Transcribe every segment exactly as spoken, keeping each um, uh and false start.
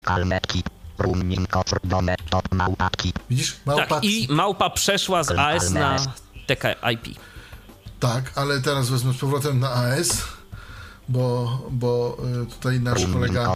Kalmetki. Widzisz? Małpa... Tak, i małpa przeszła z A S na T K I P. Tak, ale teraz wezmę z powrotem na A S, bo, bo tutaj nasz kolega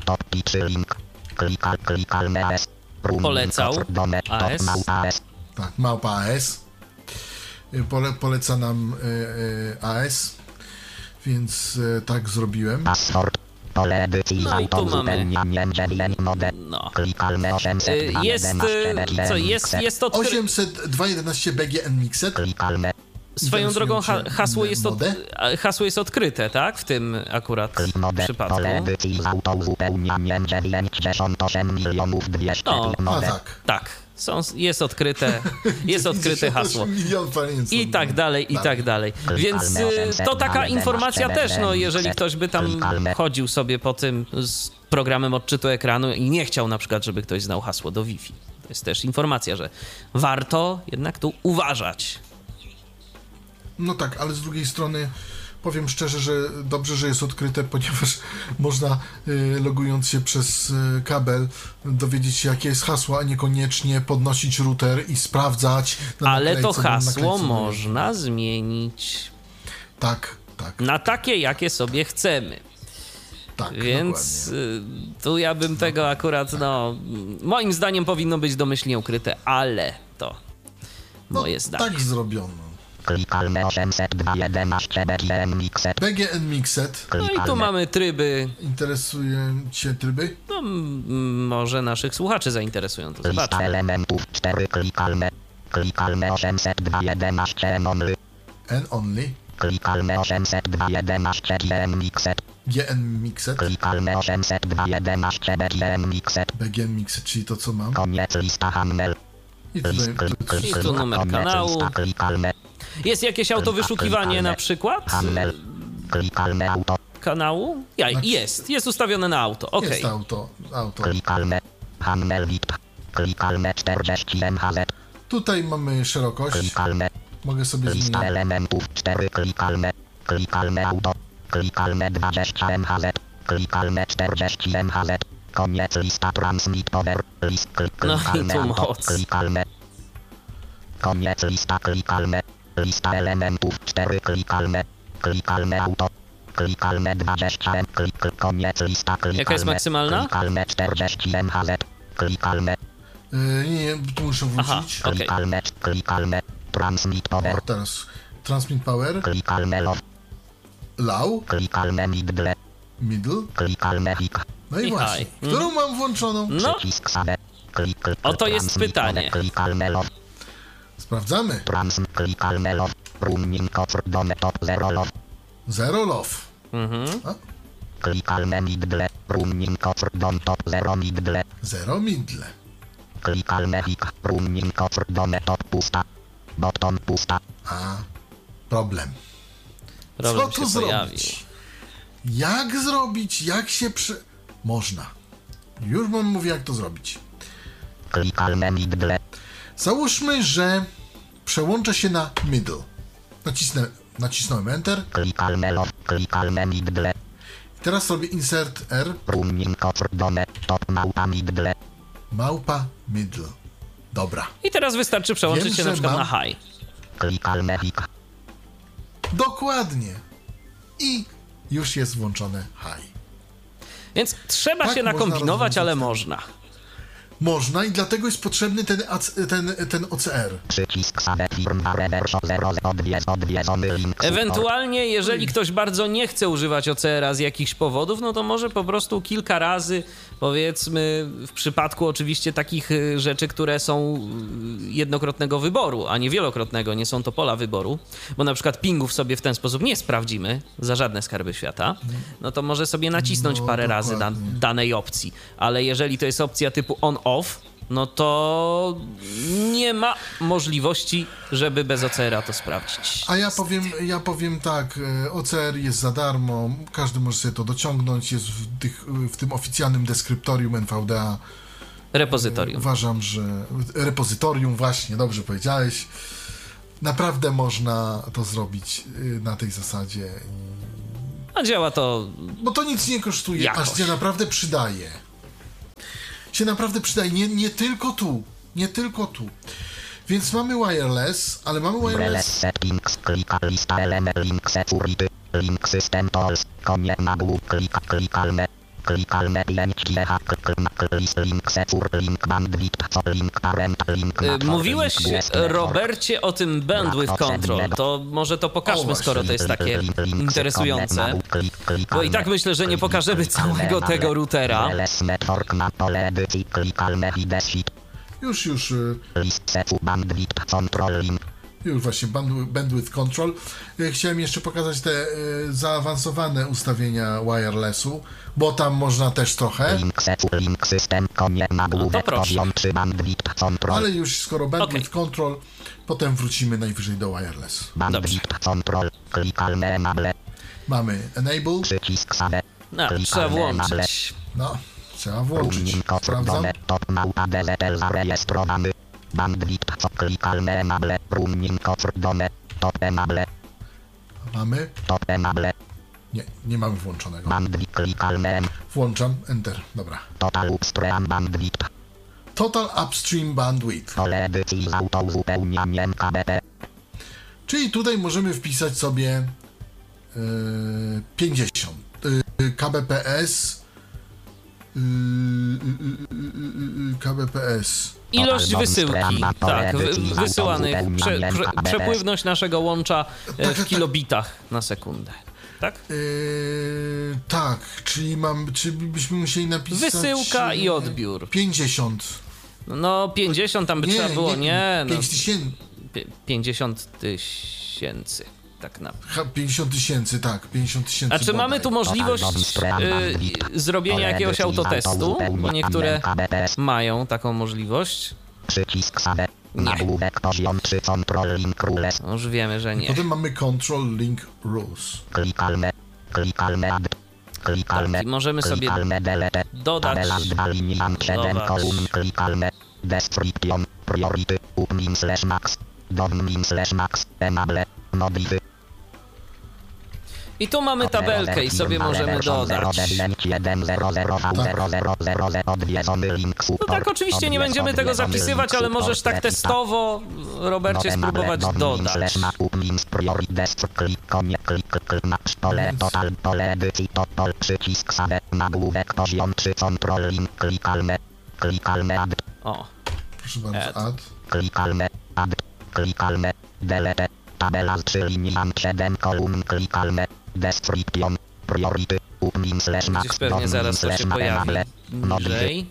polecał A S. Tak, małpa A S. Pole, poleca nam y, y, A S, więc y, tak zrobiłem. No i tu mamy. No. Jest, co jest, jest odkry... osiemset dwa jedenaście B G N Mixed. Swoją drogą ha hasło, jest od, hasło jest odkryte, tak? W tym akurat przypadku. No, a tak. Tak, są, jest odkryte, jest odkryte hasło. I tak dalej, i tak dalej. Więc to taka informacja też, no jeżeli ktoś by tam chodził sobie po tym z programem odczytu ekranu i nie chciał na przykład, żeby ktoś znał hasło do Wi-Fi. To jest też informacja, że warto jednak tu uważać. No tak, ale z drugiej strony powiem szczerze, że dobrze, że jest odkryte, ponieważ można y, logując się przez y, kabel dowiedzieć się, jakie jest hasło, a niekoniecznie podnosić router i sprawdzać. Ale to hasło można zmienić. Tak, tak. Na takie, jakie sobie chcemy. Tak, więc dokładnie. Tu ja bym tego akurat, no, moim zdaniem powinno być domyślnie ukryte, ale to moje no, zdanie. Tak zrobiono. B G N Mixed. No i tu mamy tryby. Interesują cię tryby? No, m- może naszych słuchaczy zainteresują, to zobaczmy. elementów cztery, klikalne, klikalne osiemset dwa jedenaście N only. N only. Klikalne osiemset dwa jedenaście G N Mixed. G N Mixed. Klikalne osiemset dwa jedenaście B G N Mixed. B G N Mixed, czyli to co mam. Koniec lista handel. I, tutaj, I tu numer kanału. Jest jakieś auto-wyszukiwanie na przykład kanału? Ja, jest, jest ustawione na auto, okej. Jest auto, auto. Tutaj mamy szerokość. Mogę sobie zmienić. Lista elementów cztery, klikalne, klikalne auto, klikalne dwadzieścia M H Z, klikalne czterdzieści M H Z. Koniec lista transmit power, list klikalne no auto, klikalne. Koniec lista klikalne. Lista elementów cztery, klikalne, klikalne auto, klikalne dwadzieścia M, klik, koniec lista klikalne. Jaka jest maksymalna? Klikalne czterdzieści M H Z, klikalne. Yy, nie, nie, tu muszę wrócić. Aha, okay. Klikalne, klikalne, transmit power. O, teraz transmit power. Klikalne low. Low. Klikalne middle. Middle. Klikalne high. No i, I właśnie, high. Którą mm. mam włączoną? No. Klik, klik, oto jest pytanie. Klikalne low. Sprawdzamy. Transmit, klikalne low. Running cover done top zero low. Zero low. Mhm. Klikalne middle. Running cover done top zero middle. Zero middle. Klikalne high. Running cover done top pusta. Bottom pusta. A, problem. Problem Co tu się pojawił. zrobić? Jak zrobić? Jak się przy... Można. Już wam mówię, jak to zrobić. Klikalne middle. Załóżmy, że przełączę się na middle. Nacisnę, nacisnąłem Enter. Klikalne low, klikalne middle. I teraz robię Insert R. Running cover done top małpa middle. Małpa middle. Dobra. I teraz wystarczy przełączyć Wiem, się na przykład mam... na high. Klikalne high. Dokładnie. I już jest włączone high. Więc trzeba tak się nakombinować, ale można. Można i dlatego jest potrzebny ten, ten, ten O C R. Ewentualnie, jeżeli ktoś bardzo nie chce używać O C R a z jakichś powodów, no to może po prostu kilka razy, powiedzmy, w przypadku oczywiście takich rzeczy, które są jednokrotnego wyboru, a nie wielokrotnego, nie są to pola wyboru, bo na przykład pingów sobie w ten sposób nie sprawdzimy za żadne skarby świata, no to może sobie nacisnąć no, parę dokładnie. razy da- danej opcji, ale jeżeli to jest opcja typu on-off, no to nie ma możliwości, żeby bez O C R a to sprawdzić. A ja powiem, ja powiem tak, O C R jest za darmo, każdy może sobie to dociągnąć, jest w, tych, w tym oficjalnym deskryptorium N V D A. Repozytorium. Uważam, że... Repozytorium, właśnie, dobrze powiedziałeś. Naprawdę można to zrobić na tej zasadzie. A działa to... Bo to nic nie kosztuje, jakoś. aż się naprawdę przydaje. się naprawdę przydaje. Nie, nie tylko tu. Nie tylko tu. Więc mamy wireless, ale mamy wireless... Settings, klika lista element, link security, link system tools, konie nagłów, klika, klikalne, klikalne pięć G H, list, link secure, link bandwidth, co link parent, link Y, motor, Mówiłeś, link U S B Robercie, o tym bandwidth control. To może to O, pokażmy, właśnie. skoro to jest takie interesujące. Bo i tak myślę, że nie pokażemy całego tego routera. network na pole edycji, klikalne hide sheet, Już, już... y, list secure, bandwidth control, link. Już właśnie, bandwi- bandwidth control. Ja chciałem jeszcze pokazać te y, zaawansowane ustawienia wirelessu, bo tam można też trochę, Link secure, link system, konie nagłówek, proszę. poziom trzy, bandwidth control. ale już skoro bandwidth Okej. control, potem wrócimy najwyżej do wireless. Bandwidth control, klikalne enable, Mamy enable, przycisk save, No, trzeba włączyć. no, trzeba włączyć. Roaming kod Sprawdzam. done, top małpa D Z L zarejestrowany. Bandwidth co klikalne enable, roaming kod done, top enable, Mamy? top enable, Nie, nie mamy włączonego. bandwidth klikalne, Włączam, enter, dobra. total upstream bandwidth, Total upstream bandwidth. pole edycji z autouzupełnianiem K B P, Czyli tutaj możemy wpisać sobie yy, pięćdziesiąt yy, K B P S yy, yy, yy, yy, K B P S. Ilość wysyłki, tak, wy, wysyłanych, prze, prze, przepływność naszego łącza e, w kilobitach na sekundę, tak? Yy, tak, czyli mam, czy byśmy musieli napisać... Wysyłka i yy, odbiór. pięćdziesiąt. No pięćdziesiąt tam by trzeba było, nie, no, pięć tysięcy. pi- pięćdziesiąt tysięcy, tak na... Ha, pięćdziesiąt tysięcy, tak, pięćdziesiąt tysięcy. A czy mamy tu możliwość y, zrobienia jakiegoś autotestu? Bo niektóre mają taką możliwość. przycisk save, nagłówek poziom trzy, control link rules, No już wiemy, że nie. Potem mamy control link rules. klikalne, klikalne add, klikalne, Tak, i możemy sobie klikalne delete, dodać, tabela z dwa linian siedem dodać. kolumn, klikalne, description, priority, upmin slash max, dowmin slash max, enable, modify. I tu mamy tabelkę i sobie możemy dodać. No tak, oczywiście nie będziemy tego zapisywać, ale możesz tak testowo, Robercie, spróbować dodać. Pole edycji, topol, przycisk save, nagłówek, poziom trzy, control link, klikalne, klikalne add, O, Proszę bardzo, Add. add. klikalne, add, klikalne, delete, tabela z trzy linian siedem kolumn, klikalne, description, priority, upmin slash max, gdzieś pewnie zaraz to się pojawi niżej.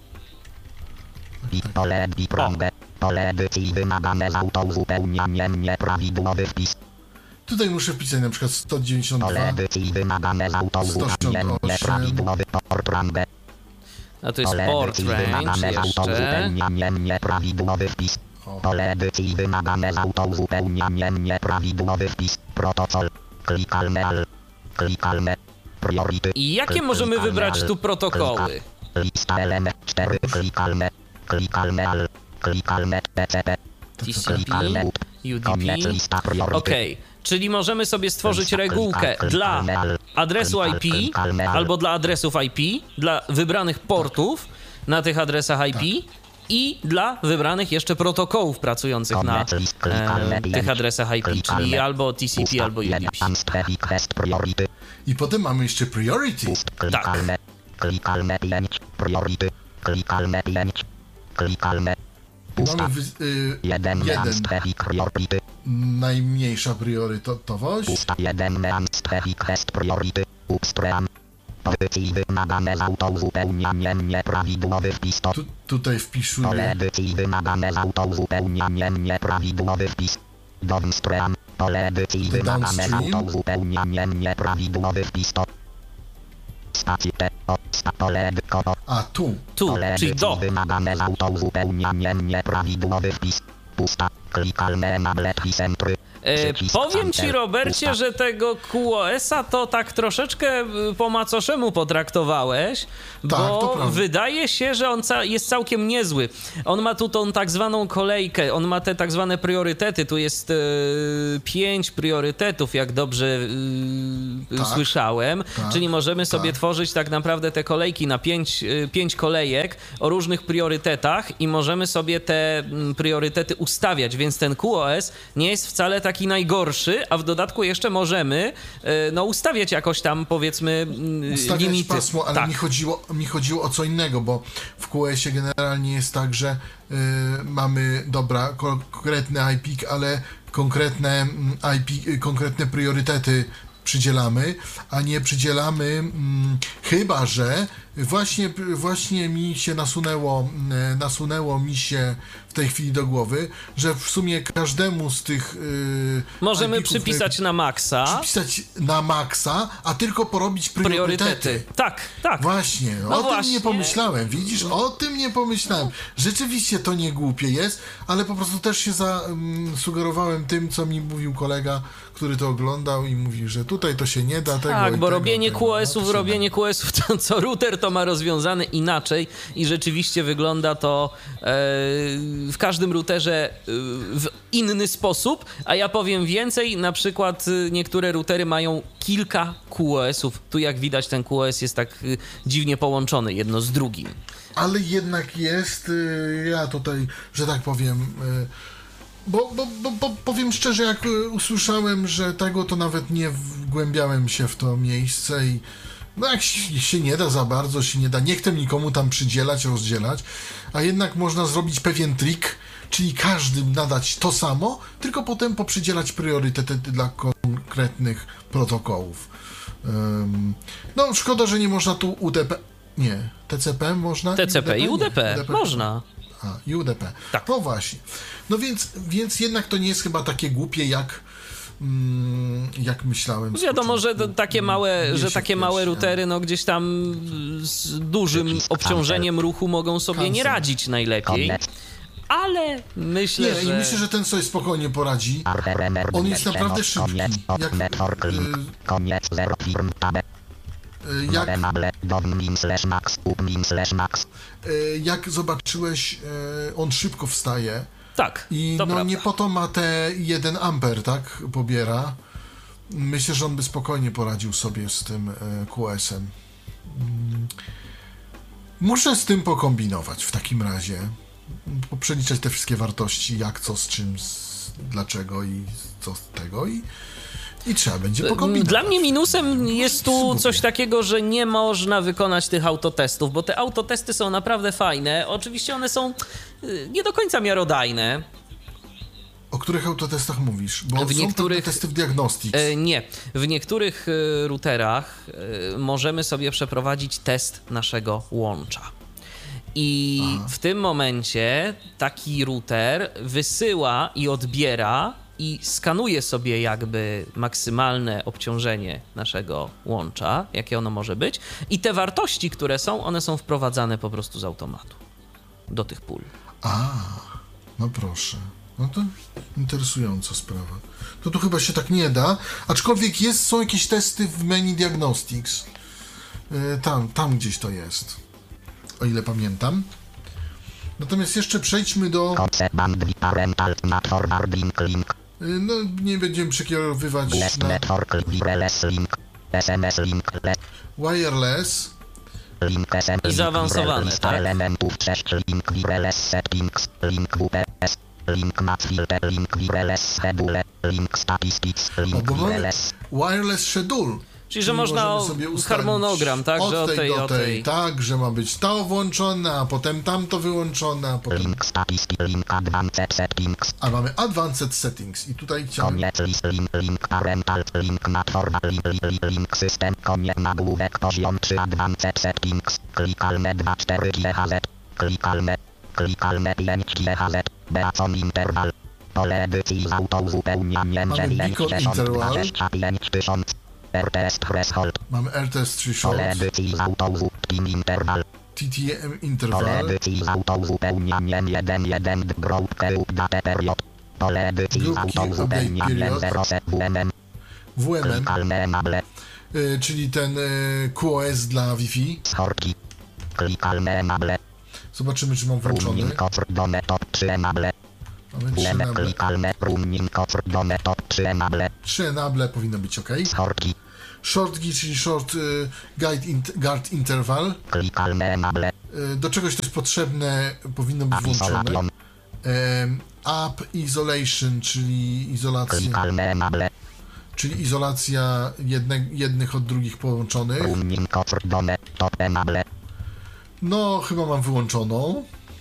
I pole i prąbę, pole edycji wymagane z autouzupełnianiem nieprawidłowy wpis, Tutaj muszę wpisać na przykład sto dziewięćdziesiąt pole dwa. edycji wymagane z autouzupełnianiem sto sześćdziesiąt osiem. nieprawidłowy port rambę, A to jest pole port edycji range wymagane z jeszcze. autouzupełnianiem nieprawidłowy wpis, O. pole edycji wymagane z autouzupełnianiem nieprawidłowy wpis, protokol, klikalne al, klikalne, priority. I jakie możemy wybrać tu protokoły? Lista element cztery, klikalne, klikalne al, klikalne T C P, T C klikalne P, up, U D koniec P. lista priority. Okej, czyli możemy sobie stworzyć regułkę dla adresu I P albo dla adresów I P, dla wybranych portów na tych adresach I P i dla wybranych jeszcze protokołów pracujących na e, tych adresach I P, czyli albo T C P, albo U D P. I potem mamy jeszcze priority. Klikalne, klikalne pięć, priority, klikalne pięć, klikalne, I pusta, mamy wy, y, jeden, jeden. meanstechik priority, Najmniejsza priorytetowość. pusta, jeden, meanstechik jest priority, upstream, pozycji wymagane z autouzupełnianiem nieprawidłowy wpis, to Tu, tutaj pole wpisuję. edycji wymagane z autouzupełnianiem nieprawidłowy wpis, downstream, pole edycji wymagane z Downstream. autouzupełnianiem nieprawidłowy wpis, to stacji T, o, sta, pole edyko, A tu. Tu, pole czyli edycji do. wymagane z autouzupełnianiem nieprawidłowy wpis, pusta, klikalne enable centry, E, powiem ci, Robercie, że tego Q O S-a to tak troszeczkę po macoszemu potraktowałeś, Tak, to bo prawda. wydaje się, że on ca- jest całkiem niezły. On ma tu tą tak zwaną kolejkę, on ma te tak zwane priorytety, tu jest e, pięć priorytetów, jak dobrze e, Tak, słyszałem, tak, czyli możemy sobie tak. tworzyć tak naprawdę te kolejki na pięć, e, pięć kolejek o różnych priorytetach i możemy sobie te mm, priorytety ustawiać, więc ten Q O S nie jest wcale taki najgorszy, a w dodatku jeszcze możemy e, no, ustawiać jakoś tam, powiedzmy, mm, Ustawiać limity. pasmo, ale tak. mi, chodziło, mi chodziło o co innego, bo w Q S-ie generalnie jest tak, że y, mamy, dobra, konkretny I P, ale konkretne mm, I P, y, konkretne priorytety przydzielamy, a nie przydzielamy, mm, chyba że właśnie, właśnie mi się nasunęło, mm, nasunęło mi się w tej chwili do głowy, że w sumie każdemu z tych y, Możemy I P-ków, przypisać na maksa przypisać na maksa, a tylko porobić priorytety. priorytety. Tak, tak. Właśnie, No o właśnie. tym nie pomyślałem, widzisz, o tym nie pomyślałem. Rzeczywiście to nie głupie jest, ale po prostu też się zasugerowałem tym, co mi mówił kolega, który to oglądał i mówi, że tutaj to się nie da tego Tak, i bo tego, robienie tego. No, Q S-ów, to się robienie Q S-ów, to co router to ma rozwiązane inaczej i rzeczywiście wygląda to e, w każdym routerze e, w inny sposób, a ja powiem więcej, na przykład e, niektóre routery mają kilka Q S-ów. Tu jak widać ten Q S jest tak e, dziwnie połączony jedno z drugim. Ale jednak jest, y, ja tutaj, że tak powiem, y, bo, bo, bo, bo powiem szczerze, jak y, usłyszałem, że tego, to nawet nie wgłębiałem się w to miejsce i no jak się, się nie da za bardzo, się nie da, nie chcę nikomu tam przydzielać, rozdzielać, a jednak można zrobić pewien trik, czyli każdym nadać to samo, tylko potem poprzydzielać priorytety dla konkretnych protokołów. Ym, no szkoda, że nie można tu U D P, nie, T C P można? T C P i U D P, Nie, U D P można. A, i U D P. Tak. No właśnie. No więc, więc jednak to nie jest chyba takie głupie, jak, mm, jak myślałem. z Wiadomo, że początku. to takie małe, Nie że się takie małe wiesz, routery, no gdzieś tam z dużym Przycisk obciążeniem ruchu mogą sobie nie Cancel. radzić najlepiej, Koniec. ale myślę, Nie, że... i myślę, że ten sobie spokojnie poradzi. On jest naprawdę szybki. Jak, y, Koniec zero firm tab. y, jak, Mable dom min slash max up min slash max. y, jak zobaczyłeś, y, on szybko wstaje Tak, i to no prawda. nie po to ma te jeden amper, tak, pobiera. Myślę, że on by spokojnie poradził sobie z tym y, Q S-em. Mm. Muszę z tym pokombinować w takim razie. Poprzeliczać te wszystkie wartości, jak, co, z czym, z, dlaczego i co z tego i, i trzeba będzie pokombinować. Dla mnie minusem jest tu Zgubię. coś takiego, że nie można wykonać tych autotestów, bo te autotesty są naprawdę fajne. Oczywiście one są y, nie do końca miarodajne. O których autotestach mówisz? Bo W są niektórych- pewne testy w Diagnostics. E, nie. W niektórych e, routerach e, możemy sobie przeprowadzić test naszego łącza. I Aha. w tym momencie taki router wysyła i odbiera i skanuje sobie jakby maksymalne obciążenie naszego łącza, jakie ono może być. I te wartości, które są, one są wprowadzane po prostu z automatu do tych pól. A, no proszę. No to interesująca sprawa. To tu chyba się tak nie da, aczkolwiek jest, są jakieś testy w menu Diagnostics. Yy, tam, tam gdzieś to jest. O ile pamiętam. Natomiast jeszcze przejdźmy do... Concept bandwidth parental not forwarding link. Yy, no, nie będziemy przekierowywać Blast na network wireless link. S M S link. Le- wireless. link S M I link zaawansowane, lista tak? elementów sześć link wireless settings. Link W P S. Link match filter. Link wireless schedule. Link statistics. O, Link bo mamy wireless. wireless schedule. Czyli, że można możemy o- sobie ustalić harmonogram, tak? Od Że o tej, tej, do o tej, tej. tak, że ma być to włączone, a potem tamto wyłączone, a potem... Link statistics. Link advanced settings. A mamy Advanced Settings i tutaj chciałem... Koniec list link, link parental, link not forward, link, link, link system, koniec nagłówek, poziom trzy advanced settings, klikalne dwa cztery G H Z, klikalne, klikalne pięć G H Z, beacon interval, pole edycji z autouzupełnianiem Mamy beacon interval. dwadzieścia pięć tysięcy, R T S threshold, Mamy R T S Threshold, pole edycji z autouzupełnianiem interval, T T M pole Interval, edycji z autouzupełnianiem jeden jeden growth update period, Pole edycji z Grupki update autouzupełnianiem period. zero set W M M. W M M, Klikalne enable. y, czyli ten y, Q O S dla Wi-Fi. Schorki. Klikalne enable. Zobaczymy, czy mam włączony. Running kofr do metod trzy enable. Mamy trzy W M M enable. klikalne. Running kofr do metod trzy enable. Trzy enable powinno być ok. Schorki. Shortki, czyli short y, guide int, guard interval. Klikalne enable. Y, do czegoś to jest potrzebne, powinno być włączone. Isolation. Um, App isolation, czyli izolacja, Klikalne enable. czyli izolacja jedne, jednych od drugich połączonych. Running kofr do metod enable. No, chyba mam wyłączoną.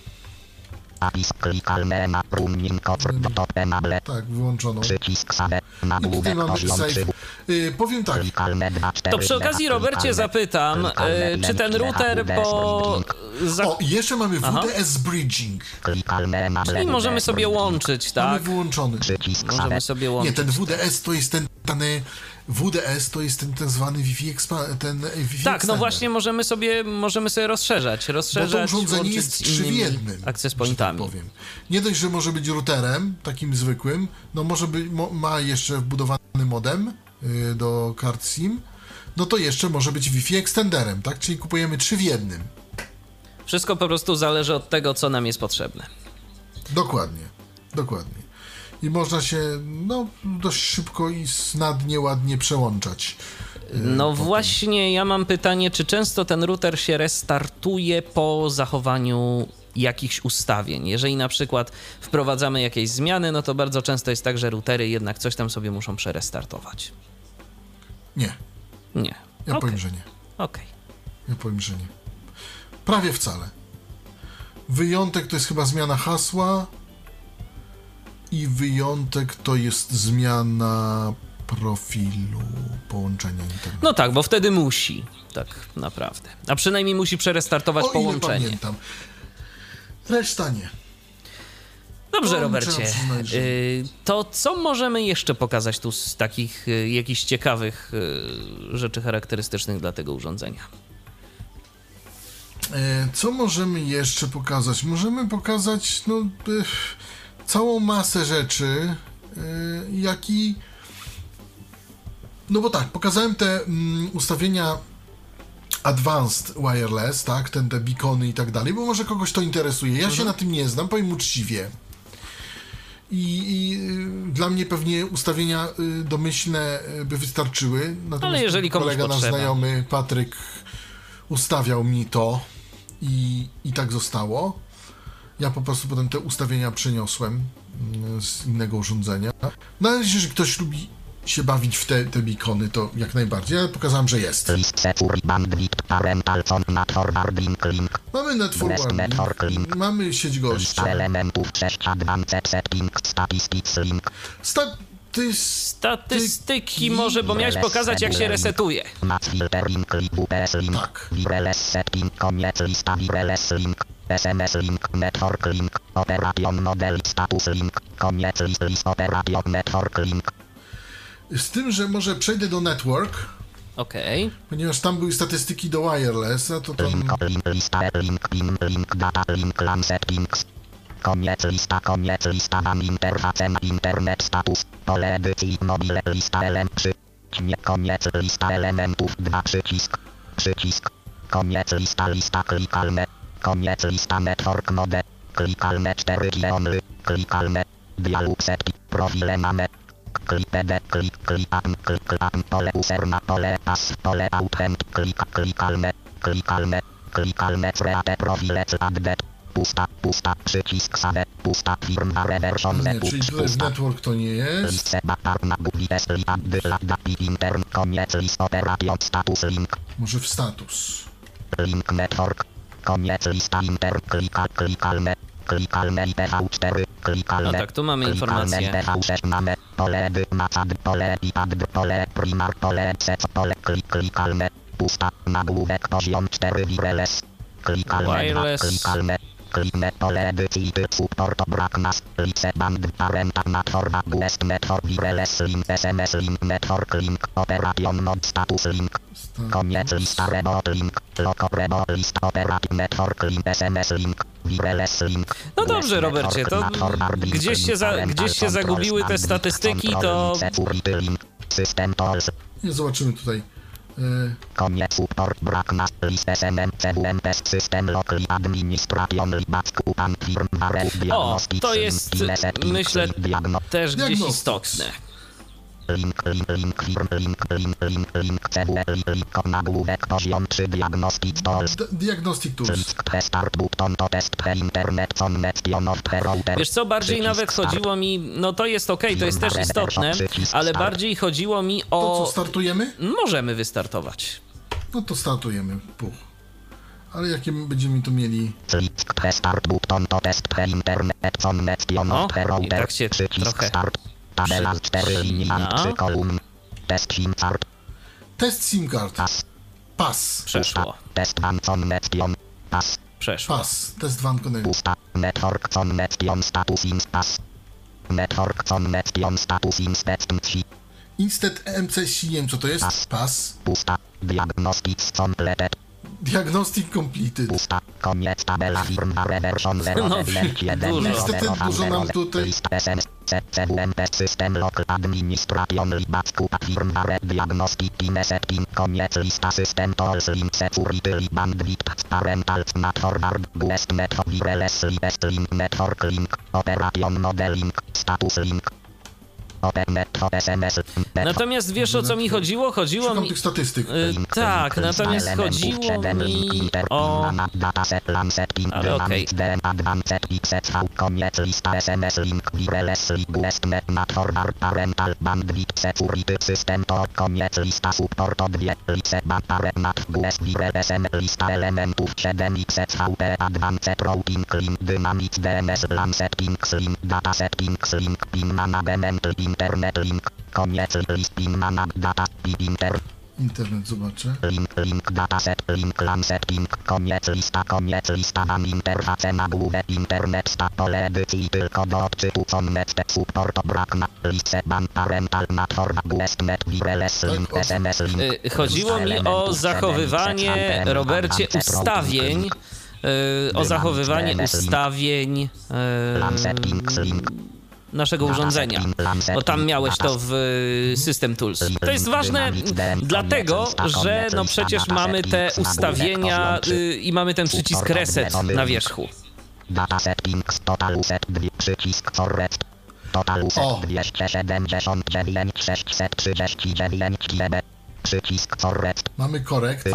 Apis klikalne na running kofr do top enable. Tak, wyłączoną. Przycisk save. I tutaj Nagłówek mamy poziom save. trzy. Y, powiem tak, Klikalne dwa cztery. To przy okazji, Robercie, zapytam, e, czy ten router po... Za... o, i jeszcze mamy Aha. W D S bridging. Klikalne enable. Czyli możemy sobie łączyć, Mamy tak? wyłączony. Przycisk Możemy save. sobie Nie, łączyć. ten W D S to jest ten, ten W D S to jest ten tak zwany Wi-Fi expa, ten Wi-Fi Tak, no extender. właśnie możemy sobie, możemy sobie rozszerzać, Bo to rozszerzać, urządzenie łączyć jest z trzy w innymi jednym, access że tak pointami. powiem. Nie dość, że może być routerem, takim zwykłym, no może być, mo, ma jeszcze wbudowany modem y, do kart SIM, no to jeszcze może być Wi-Fi extenderem, tak? Czyli kupujemy trzy w jednym. Wszystko po prostu zależy od tego, co nam jest potrzebne. Dokładnie, dokładnie. I można się, no, dość szybko i snadnie, ładnie przełączać. y, No po tym. właśnie, ja mam pytanie, czy często ten router się restartuje po zachowaniu jakichś ustawień? Jeżeli na przykład wprowadzamy jakieś zmiany, no to bardzo często jest tak, że routery jednak coś tam sobie muszą przerestartować. Nie, Nie. ja Okej, powiem, że nie. okej. Ja powiem, że nie. Prawie wcale. Wyjątek to jest chyba zmiana hasła i wyjątek to jest zmiana profilu połączenia internetu. No tak, bo wtedy musi, tak naprawdę. A przynajmniej musi przerestartować o ile połączenie. pamiętam. Reszta nie. Dobrze, No, Robercie. trzeba przyznać, że- Y, To co możemy jeszcze pokazać tu z takich y, jakichś ciekawych y, rzeczy charakterystycznych dla tego urządzenia? E, Co możemy jeszcze pokazać? Możemy pokazać no, e, całą masę rzeczy, e, jak i... No bo tak, pokazałem te mm, ustawienia Advanced Wireless, tak, ten, te beacony i tak dalej, bo może kogoś to interesuje. Ja się na tym nie znam, powiem uczciwie. I, i y, dla mnie pewnie ustawienia y, domyślne y, by wystarczyły. Natomiast Ale jeżeli komuś kolega, nasz potrzeba. znajomy Patryk ustawiał mi to i, i tak zostało. Ja po prostu potem te ustawienia przeniosłem mm, z innego urządzenia. No ale jeżeli ktoś lubi się bawić w te, te beacony, to jak najbardziej. Ja pokazałem, że jest. List secure bandwidth parental con not forwarding link. Mamy net Network link. forwarding, mamy sieć Lista gościa. elementów sześć advanced settings statistics link. Statys... Statystyki może, bo miałeś pokazać, jak się resetuje. Max filtering link U P S link. Tak. Wireless setting koniec lista wireless link. S M S link network link. Operation model status link. Koniec list list operation network link. Z tym, że może przejdę do network, Okej. ponieważ tam były statystyki do wireless, a to tam... Link link lista link pin link data link LAN settings. Koniec lista koniec lista wam interfacem internet status. Pole edycji mobile lista element trzy. Nie koniec lista elementów dwa przycisk. Przycisk. Koniec lista lista klikalne. Koniec lista network mode. Klikalne cztery G only. Klikalne. Dialog set. Profile mamy. Klik P D, klik, klik, am, klik, klik, pole userna, pole pas, pole authent, klik, klikalne, klikalne, klikalne, create profile, added, pusta, pusta, przycisk save, pusta, firmware version, Nie, czyli tutaj z network to nie jest. list batarna, bubis, add, lada, intern, koniec, list operation, status, link, Może w status. link network, koniec, lista intern, klika, klikalne, klikalne I P V cztery, klikalne, No tak, tu mamy klikalne informację. I P V sześć mamy, pole edy, macad, pole iPad, pole primar, pole set, pole klik, klikalne, pusta, nagłówek poziom cztery wireless, klikalne dwa, Wireless. klikalne, kliknę pole edycji, typ support, brak nas, lice band, parenta, natworba, guest, network, wireless, link, S M S, link, network, link, operation mod, status, link, koniec lista, rebot, link, loco, rebot, list, operative, network, link, S M S, link, No dobrze, Robercie, to gdzieś się, za, gdzieś się zagubiły te statystyki, to... Nie, zobaczymy tutaj. Y, Koniec support brak na list S M M C W M P S system local administration libacku pan firm wareu O, diagnostics to jest, myślę, też gdzieś Diagnostics. istotne. Link, link, link, firm, link, link, link, link, C W L, link, nagłówek, poziom trzy, diagnostic tools. D- Diagnostic Tools. Link, P start button, to test, P internet, connection of P router. Wiesz co, bardziej Przycisk nawet start. chodziło mi, no to jest okej, to jest też istotne, ale bardziej chodziło mi To co, o... startujemy? Możemy wystartować. No to startujemy. Puch. Ale jakie my będziemy tu mieli... Przycisk P start button, to test, P internet, connection O, of P i router. tak się Przycisk trochę start. Tabela cztery linii, trzy kolumn. Test SIM card. Test SIM card. Pas. Pas. Przeszło, Test one connection. Pas. przeszło. Pas. Test one connect. Pusta. Network connection status in pas. Network connection status in test. Instead M C S I, nie wiem co to jest. Pas. Pusta. Diagnostics completed. Diagnostic completed. Pusta. Koniec tabela firmware version zero No, jeden. dużo. Niestety dużo nam tutaj... List S M S C C W M P system local administration libacku firmware diagnostic in setting. Koniec lista system tools link security link bandwidth parental not forward guest method wireless link network link operation model link status link. Natomiast wiesz, o co mi chodziło? Chodziło Szukam mi... tych statystyk. Y, tak, natomiast chodziło mi o... Ale okej. Koniec lista S M S link wireless link guest net not forward parental bandwidth security system to koniec lista support od dwie lice parent not guest wireless M lista elementów siedem X V P advanced routing link dynamic D N S LAN settings link data settings link pin management link internet link, koniec list pin manag data pin inter. Internet zobaczę. Link, link dataset, link LAN setting, koniec lista, koniec lista WAN interface nagłówek internet sta pole edycji tylko do odczytu connect support brak na listę ban parental not for guest net wireless link S M S link. Y, Chodziło mi o zachowywanie, Robercie, ustawień, y, o zachowywanie ustawień LAN settings link. naszego urządzenia, bo tam miałeś to w System Tools. To jest ważne dlatego, że no przecież mamy te ustawienia y, i mamy ten przycisk reset na wierzchu. Data settings, total set, przycisk forest. Total set dwieście siedemdziesiąt dziewięć sześćset trzydzieści dziewięć G B. Przycisk forest. Mamy korekt.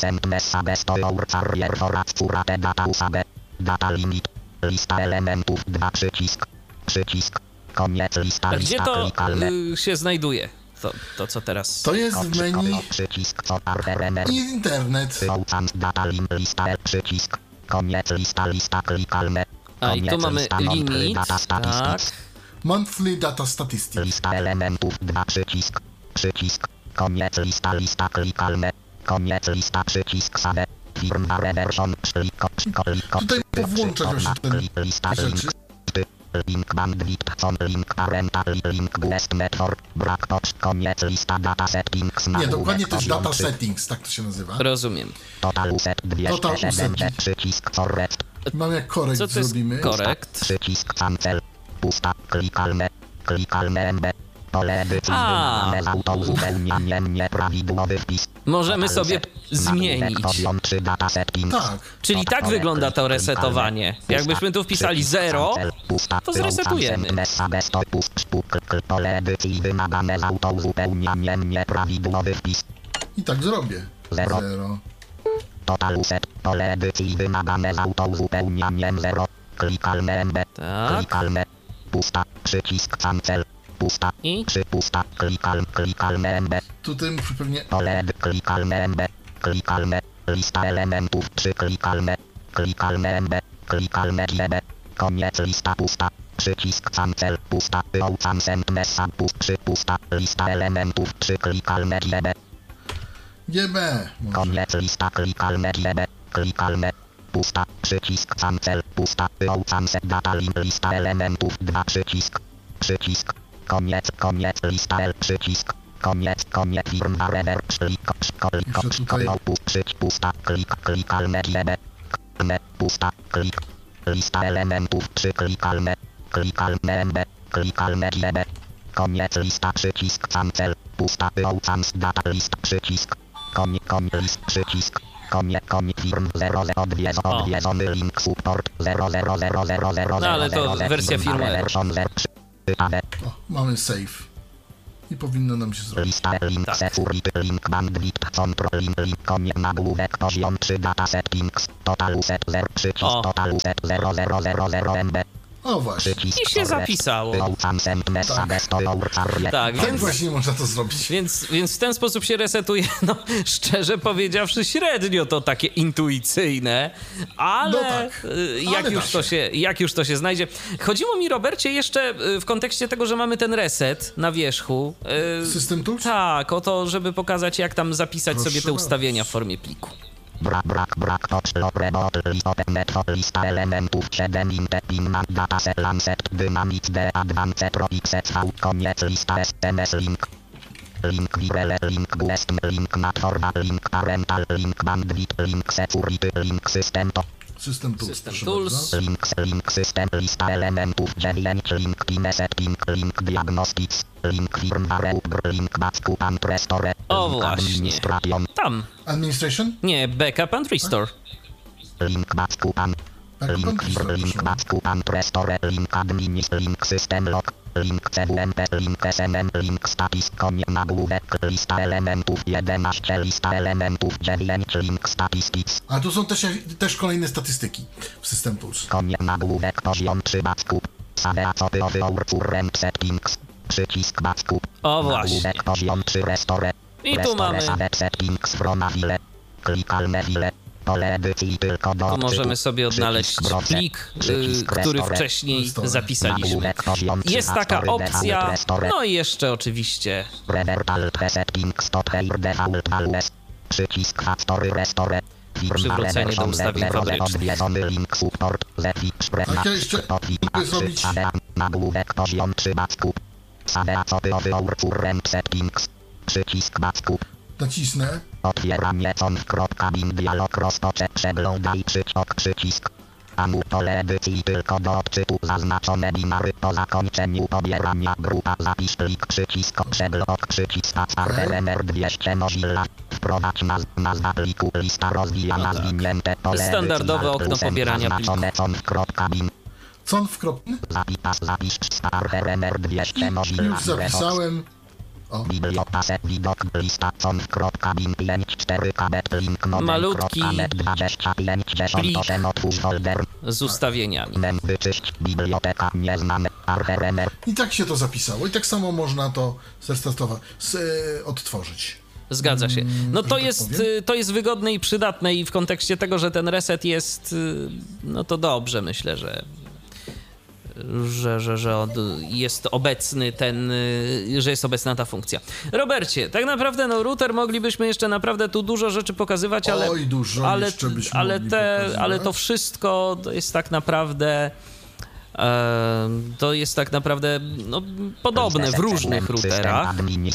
Data limit. Lista elementów, dwa przycisk. Przycisk. Koniec lista. A gdzie to y, się znajduje? To, to co teraz? To jest w menu Przycisk co parteremer. i internet. Data lim lista przycisk. Koniec lista lista klikalne. A i tu mamy limit. Tak. Monthly data statistics. Lista elementów, dwa przycisk. Przycisk. Koniec lista lista klikalne. Koniec lista przycisk save. Firmware version. Szliko, szkoliko. Tutaj powłączać właśnie ten lista rzeczy. Link bandwidth, con link parental, link guest network, brak touch, koniec lista data settings. Nie, dokładnie to jest data settings, tak to się nazywa. Rozumiem. Total uset dwieście siedemdziesiąt, przycisk forest. Mam jak korekt Co to jest zrobimy. korekt? Przycisk cancel, pusta, klikalne, klikalne M B. Pole edycyjne z autouzupełnianiem nieprawidłowy wpis. Możemy sobie zmienić. Tak. Czyli tak wygląda to resetowanie. Jakbyśmy tu wpisali zero, to zresetujemy. Pole edycji wymagane z autouzupełnianiem nieprawidłowy wpis. I tak zrobię. Zero. Zero. Total uset, pole edycji wymagane z autouzupełnianiem zero. Klikalne M B. Tak. Klikalne. Pusta. Przycisk cancel. Pusta. I? Przy pusta. Klikal, klikalne M B. Tutaj muszę pewnie... Pole klikalne M B. Klikalne. Lista elementów. Przy klikalne. Klikalne M B. Klikalne G B. Koniec lista pusta. Przycisk cancel. Pusta. Open send message. Pust. Przy pusta. Lista elementów. Przy klikalne G B. G B. Może. Koniec lista klikalne G B. Klikalne. Pusta. Przycisk cancel. Pusta. Open send data lim. Lista elementów. Dwa przycisk. Przycisk. Koniec, koniec, lista L, przycisk, koniec, koniec, firmware, ver, szliko, szkoliko, szkoliko, pust, przyć, pusta, klik, klikalne, G B, klne, pusta, klik, Lista elementów trzy klikalne. Klikalne M B. Klikalne G B. Koniec lista przycisk cancel. Pusta Outsans data list przycisk. Konie konie list przycisk. Konie konie firm zero zero odwiedz odwiedzony link support zero zero zero zero zero. No ale to wersja firmy. O, mamy save. I powinno nam się zrobić. Lista link Tak. security link bandwidth control link link konie nagłówek poziom trzy data settings total set zero przycisk O. total set zero zero zero zero M B. O właśnie. Przycisk I się zapisało. Tak, Tak więc, właśnie można to zrobić. więc, więc w ten sposób się resetuje, no szczerze powiedziawszy, średnio to takie intuicyjne, ale, No tak, y, jak, ale już da to się. się, jak już to się znajdzie. Chodziło mi, Robercie, jeszcze y, w kontekście tego, że mamy ten reset na wierzchu. y, System Tools? Tak, o to, żeby pokazać, jak tam zapisać Proszę sobie te bardzo. ustawienia w formie pliku. Brak, brak, brak, touch, robot, list, open, method, lista elementów, siedem, inte, pin, man, data, set, lancet, dynamic, d, advance, pro, x, v, koniec, lista, S M S, link. Link, virele, link, guest, link, natforma, link, parental, link, bandwidth, link, security, link, system, to. System Tools. System proszę Tools. bardzo. Link, link, system, lista elementów, dziewięć, link, pin, setting, link, diagnostics, link, firmware, upgrade, link, backup, and restore, O, link, właśnie. administration, Tam. Administration? Nie, backup and restore. link, backup, and Backup link, and restore, link, proszę. backup, and restore, link, adminis, link, system lock, link, C W M P, link, S M M, link, status, konie, nagłówek, lista elementów, jedenaście, lista elementów, dziewięć, link, statistics, A tu są też, też kolejne statystyki w System Tools. konie, nagłówek, poziom trzy, backup, save, co ty, over, current settings, przycisk, backup, O, właśnie. nagłówek, poziom trzy, restore, I tu restore, mamy- save, settings, from a file, klikalne file, pole edycji tylko do Tu możemy odczytu, sobie odnaleźć przycisk, browser, plik, y, przycisk, który restore, wcześniej Restore. zapisaliśmy. nagłówek, poziom trzy, Jest taka restore, opcja, restore, no i jeszcze oczywiście Revert alt setting stop here default always. Przycisk factory restore. Przywrócenie do ustawień fabrycznych. Odwiedzony link support. Zepix A ja jeszcze mogę zrobić- Nagłówek poziom trzy backup. Save copy of our current settings. Przycisk backup. Nacisnę. Otwieranie conf.bin dialog rozpoczę. Przeglądaj przycisk przycisk. Anu pole edycji tylko do odczytu zaznaczone binary po zakończeniu pobierania grupa zapisz plik przycisk przegląd przycisk R M R dwieście Mozilla wprowadź naz nazwa pliku lista rozwijana zwinięte pole Standardowe edycji okno plusem pobierania zaznaczone conf.bin Conf kropny. zapisz zapisz R M R dwieście Mozilla Już zapisałem. O, Bibliopasek widok lista conf.bin pięć cztery kabet link Malutki dwadzieścia pięć dziesięć osiem otwórz folder z ustawieniami. mem wyczyść biblioteka nieznane R M R i tak się to zapisało. I tak samo można to zrestartować, z, e, odtworzyć. Zgadza się. No że to tak jest, powiem. y, to jest wygodne i przydatne i w kontekście tego, że ten reset jest, y, no to dobrze, myślę, że że, że, że od, jest obecny ten, y, że jest obecna ta funkcja. Robercie, tak naprawdę no router moglibyśmy jeszcze naprawdę tu dużo rzeczy pokazywać, ale, Oj, dużo ale, jeszcze byśmy ale, mogli te, pokazywać. ale to wszystko to jest tak naprawdę e, to jest tak naprawdę no, podobne w różnych routerach.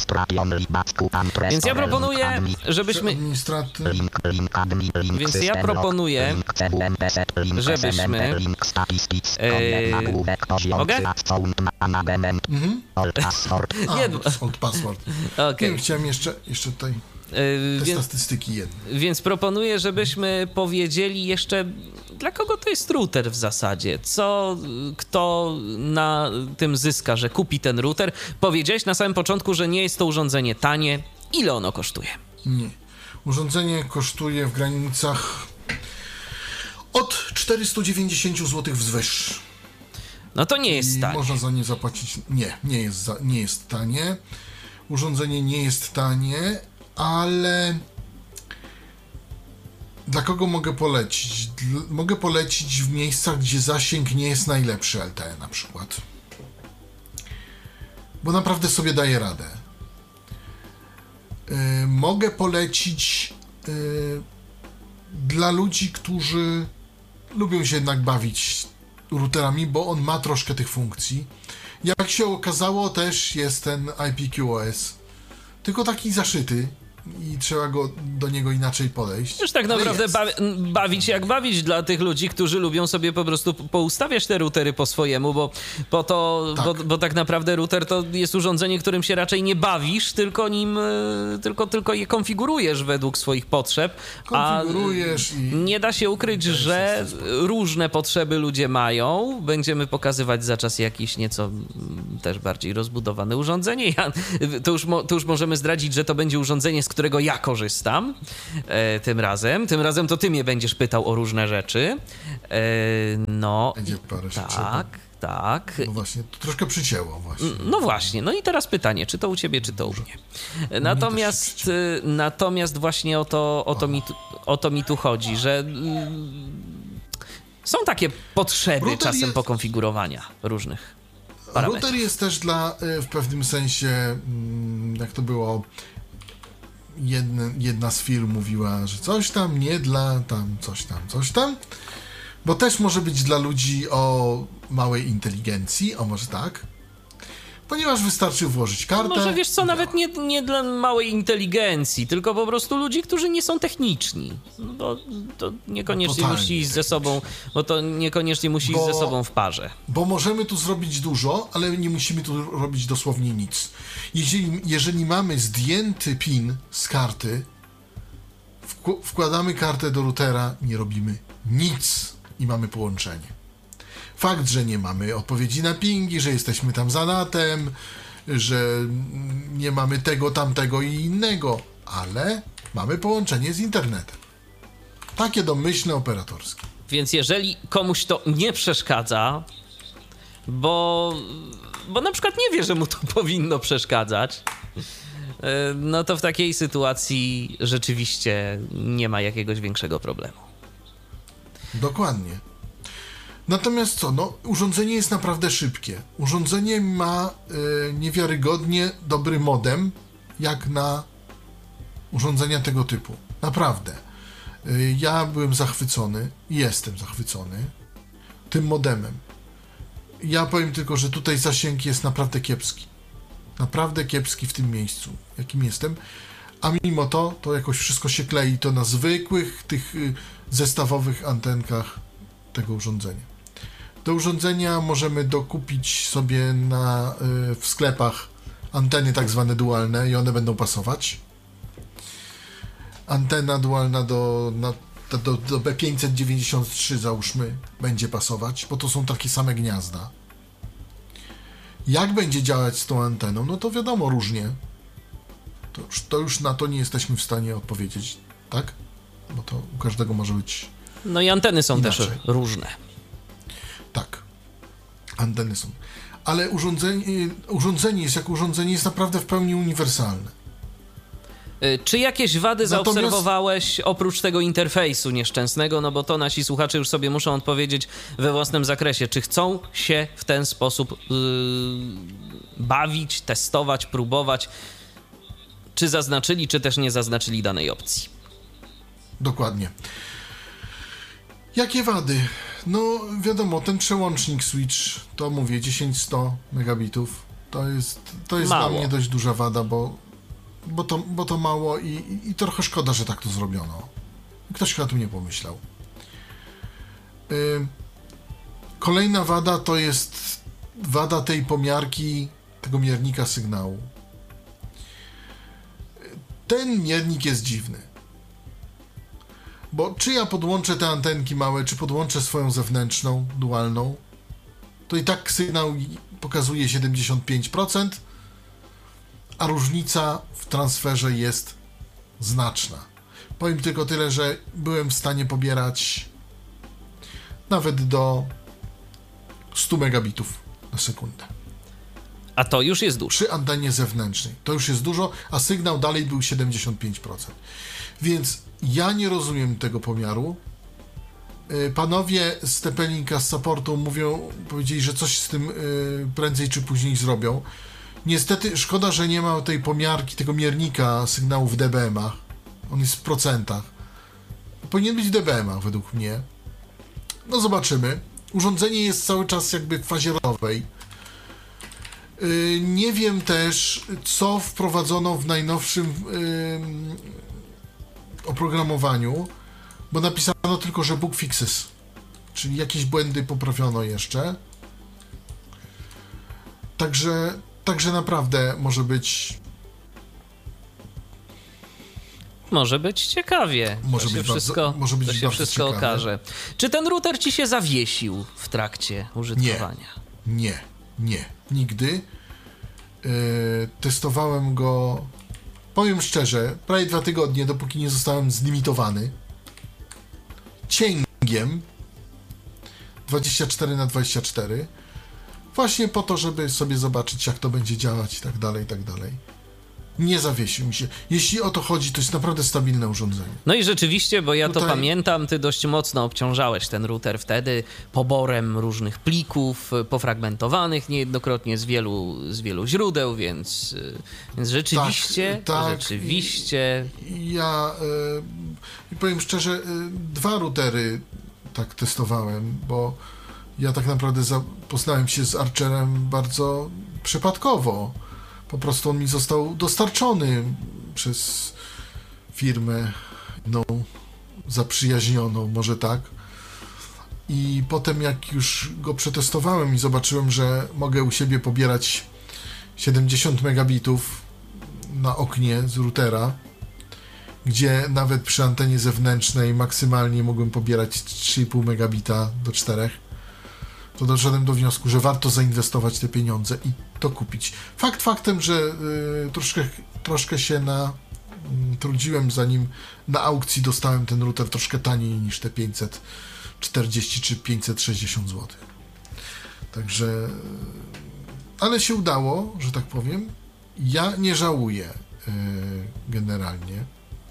Więc ja proponuję, żebyśmy Administraty. Link, link, admin, link, Więc ja system proponuję, log, link, C W M P set, link, żebyśmy, S M M P, link, statistics, e, kontent, nagłówek, poziom, mogę? slash, sound, management, Mhm. old password. A, Nie, no, to jest old password. okej. Nie, chciałem jeszcze, jeszcze tutaj E, te więc, statystyki jedne. więc proponuję, żebyśmy powiedzieli jeszcze, dla kogo to jest router w zasadzie, co, kto na tym zyska, że kupi ten router. Powiedziałeś na samym początku, że nie jest to urządzenie tanie. Ile ono kosztuje? Nie. Urządzenie kosztuje w granicach od czterysta dziewięćdziesiąt złotych wzwyż. No to nie jest I tanie. można za nie zapłacić. Nie, nie jest, za, nie jest tanie. Urządzenie nie jest tanie, ale dla kogo mogę polecić? Dl- mogę polecić w miejscach, gdzie zasięg nie jest najlepszy, L T E na przykład. Bo naprawdę sobie daje radę. Yy, mogę polecić yy, dla ludzi, którzy lubią się jednak bawić routerami, bo on ma troszkę tych funkcji. Jak się okazało, też jest ten I P Q O S. Tylko taki zaszyty i trzeba go do niego inaczej podejść. Już tak naprawdę ba bawić jak bawić dla tych ludzi, którzy lubią sobie po prostu poustawiać te routery po swojemu, bo, bo to, tak. Bo, bo tak naprawdę router to jest urządzenie, którym się raczej nie bawisz, tylko nim, tylko, tylko je konfigurujesz według swoich potrzeb. Konfigurujesz a i... nie da się ukryć, że różne potrzeby ludzie mają. Będziemy pokazywać za czas jakiś nieco też bardziej rozbudowane urządzenie. Ja, to, już to już możemy zdradzić, że to będzie urządzenie, z którego ja korzystam e, tym razem. Tym razem to ty mnie będziesz pytał o różne rzeczy. E, no. Będzie parę tak, rzeczy. tak. No właśnie, to troszkę przycięło właśnie. No właśnie, no i teraz pytanie, czy to u ciebie, czy to u mnie. Natomiast, natomiast właśnie o to, o, to mi tu, o to mi tu chodzi, że mm, są takie potrzeby Router czasem jest... pokonfigurowania różnych parametrów. Router jest też dla, w pewnym sensie, jak to było, jedna, jedna z firm mówiła, że coś tam, nie dla tam, coś tam, coś tam, bo też może być dla ludzi o małej inteligencji, o może tak, ponieważ wystarczy włożyć kartę. Może wiesz co, nawet nie, nie dla małej inteligencji, tylko po prostu ludzi, którzy nie są techniczni. No bo to niekoniecznie no musi iść ze sobą, bo to niekoniecznie musi bo, iść ze sobą w parze. Bo możemy tu zrobić dużo, ale nie musimy tu robić dosłownie nic. Jeżeli, jeżeli mamy zdjęty pin z karty, wkładamy kartę do routera, nie robimy nic i mamy połączenie. Fakt, że nie mamy odpowiedzi na pingi, że jesteśmy tam za natem, że nie mamy tego, tamtego i innego, ale mamy połączenie z internetem. Takie domyślne, operatorskie. Więc jeżeli komuś to nie przeszkadza, bo, bo na przykład nie wie, że mu to powinno przeszkadzać, no to w takiej sytuacji rzeczywiście nie ma jakiegoś większego problemu. Dokładnie. Natomiast co, no urządzenie jest naprawdę szybkie. Urządzenie ma y, niewiarygodnie dobry modem, jak na urządzenia tego typu. Naprawdę. Y, ja byłem zachwycony, jestem zachwycony tym modemem. Ja powiem tylko, że tutaj zasięg jest naprawdę kiepski. Naprawdę kiepski w tym miejscu, jakim jestem. A mimo to, to jakoś wszystko się klei to na zwykłych, tych y, zestawowych antenkach tego urządzenia. Do urządzenia możemy dokupić sobie na, y, w sklepach anteny tak zwane dualne i one będą pasować. Antena dualna do, na, do, do B pięćset dziewięćdziesiąt trzy załóżmy będzie pasować, bo to są takie same gniazda. Jak będzie działać z tą anteną, no to wiadomo, różnie. To już, to już na to nie jesteśmy w stanie odpowiedzieć, tak? Bo to u każdego może być No i anteny są inaczej. też różne. Tak, anteny są. Ale urządzenie, urządzenie jest jak urządzenie jest naprawdę w pełni uniwersalne. Czy jakieś wady Natomiast... zaobserwowałeś oprócz tego interfejsu nieszczęsnego? No bo to nasi słuchacze już sobie muszą odpowiedzieć we własnym zakresie. Czy chcą się w ten sposób yy, bawić, testować, próbować? Czy zaznaczyli, czy też nie zaznaczyli danej opcji? Dokładnie. Jakie wady? No wiadomo, ten przełącznik switch, to mówię, dziesięć sto megabitów, to jest, to jest dla mnie dość duża wada, bo, bo, to, bo to mało i, i, i trochę szkoda, że tak to zrobiono. Ktoś chyba tu nie pomyślał. Yy, kolejna wada to jest wada tej pomiarki, tego miernika sygnału. Ten miernik jest dziwny. Bo czy ja podłączę te antenki małe, czy podłączę swoją zewnętrzną, dualną, to i tak sygnał pokazuje siedemdziesiąt pięć procent, a różnica w transferze jest znaczna. Powiem tylko tyle, że byłem w stanie pobierać nawet do stu megabitów na sekundę. A to już jest dużo. Przy antenie zewnętrznej. To już jest dużo, a sygnał dalej był siedemdziesiąt pięć procent. Więc ja nie rozumiem tego pomiaru. Panowie z Tepelinka z supportu mówią, powiedzieli, że coś z tym prędzej czy później zrobią. Niestety szkoda, że nie ma tej pomiarki, tego miernika sygnału w dBm-ach. On jest w procentach. Powinien być w dBm-ach według mnie. No zobaczymy. Urządzenie jest cały czas jakby w fazie rodowej. Yy, nie wiem też, co wprowadzono w najnowszym yy, oprogramowaniu, bo napisano tylko, że bug fixes, czyli jakieś błędy poprawiono jeszcze. Także, także naprawdę może być... Może być ciekawie. Może to się być wszystko, bardzo, może być to się bardzo wszystko ciekawe. okaże. Czy ten router ci się zawiesił w trakcie użytkowania? Nie, nie, nigdy. Yy, testowałem go, powiem szczerze, prawie dwa tygodnie, dopóki nie zostałem zlimitowany. Cięgiem dwadzieścia cztery na dwadzieścia cztery. Właśnie po to, żeby sobie zobaczyć, jak to będzie działać i tak dalej, i tak dalej. Nie zawiesił mi się. Jeśli o to chodzi, to jest naprawdę stabilne urządzenie. No i rzeczywiście, bo ja Tutaj... to pamiętam, ty dość mocno obciążałeś ten router wtedy poborem różnych plików pofragmentowanych niejednokrotnie z wielu, z wielu źródeł, więc, więc rzeczywiście, tak, tak. rzeczywiście... I, ja y, powiem szczerze, y, dwa routery tak testowałem, bo ja tak naprawdę zapoznałem się z Archerem bardzo przypadkowo. Po prostu on mi został dostarczony przez firmę no, zaprzyjaźnioną, może tak. I potem jak już go przetestowałem i zobaczyłem, że mogę u siebie pobierać siedemdziesiąt megabitów na oknie z routera, gdzie nawet przy antenie zewnętrznej maksymalnie mogłem pobierać trzy i pół megabita do czterech, to doszedłem do wniosku, że warto zainwestować te pieniądze i to kupić. Fakt faktem, że y, troszkę, troszkę się na, y, trudziłem, zanim na aukcji dostałem ten router troszkę taniej niż te pięćset czterdzieści czy pięćset sześćdziesiąt złotych. Także, y, ale się udało, że tak powiem. Ja nie żałuję y, generalnie,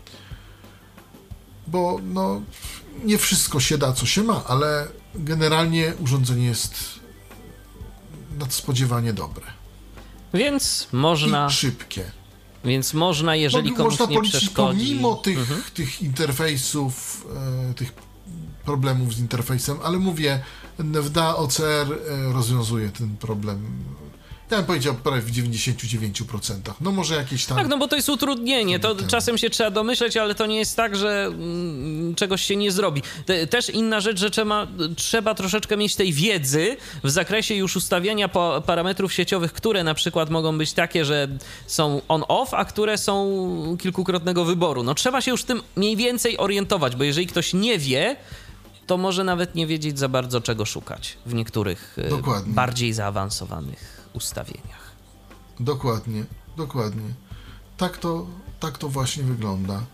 bo no, nie wszystko się da, co się ma, ale generalnie urządzenie jest nadspodziewanie dobre. Więc można... I szybkie. Więc można, jeżeli Mo- komuś można nie policzyć, przeszkodzi... pomimo tych, Mhm. tych interfejsów, e, tych problemów z interfejsem, ale mówię, N F D A, O C R e, rozwiązuje ten problem. Ja bym powiedział prawie w dziewięćdziesiąt dziewięć procent. No może jakieś tam... Tak, no bo to jest utrudnienie, to ten- czasem się trzeba domyśleć, ale to nie jest tak, że mm, czegoś się nie zrobi. Te, też inna rzecz, że trzeba, trzeba troszeczkę mieć tej wiedzy w zakresie już ustawiania po, parametrów sieciowych, które na przykład mogą być takie, że są on-off, a które są kilkukrotnego wyboru. No trzeba się już tym mniej więcej orientować, bo jeżeli ktoś nie wie, to może nawet nie wiedzieć za bardzo, czego szukać w niektórych e, Dokładnie. bardziej zaawansowanych ustawieniach. Dokładnie, dokładnie. Tak to, tak to właśnie wygląda.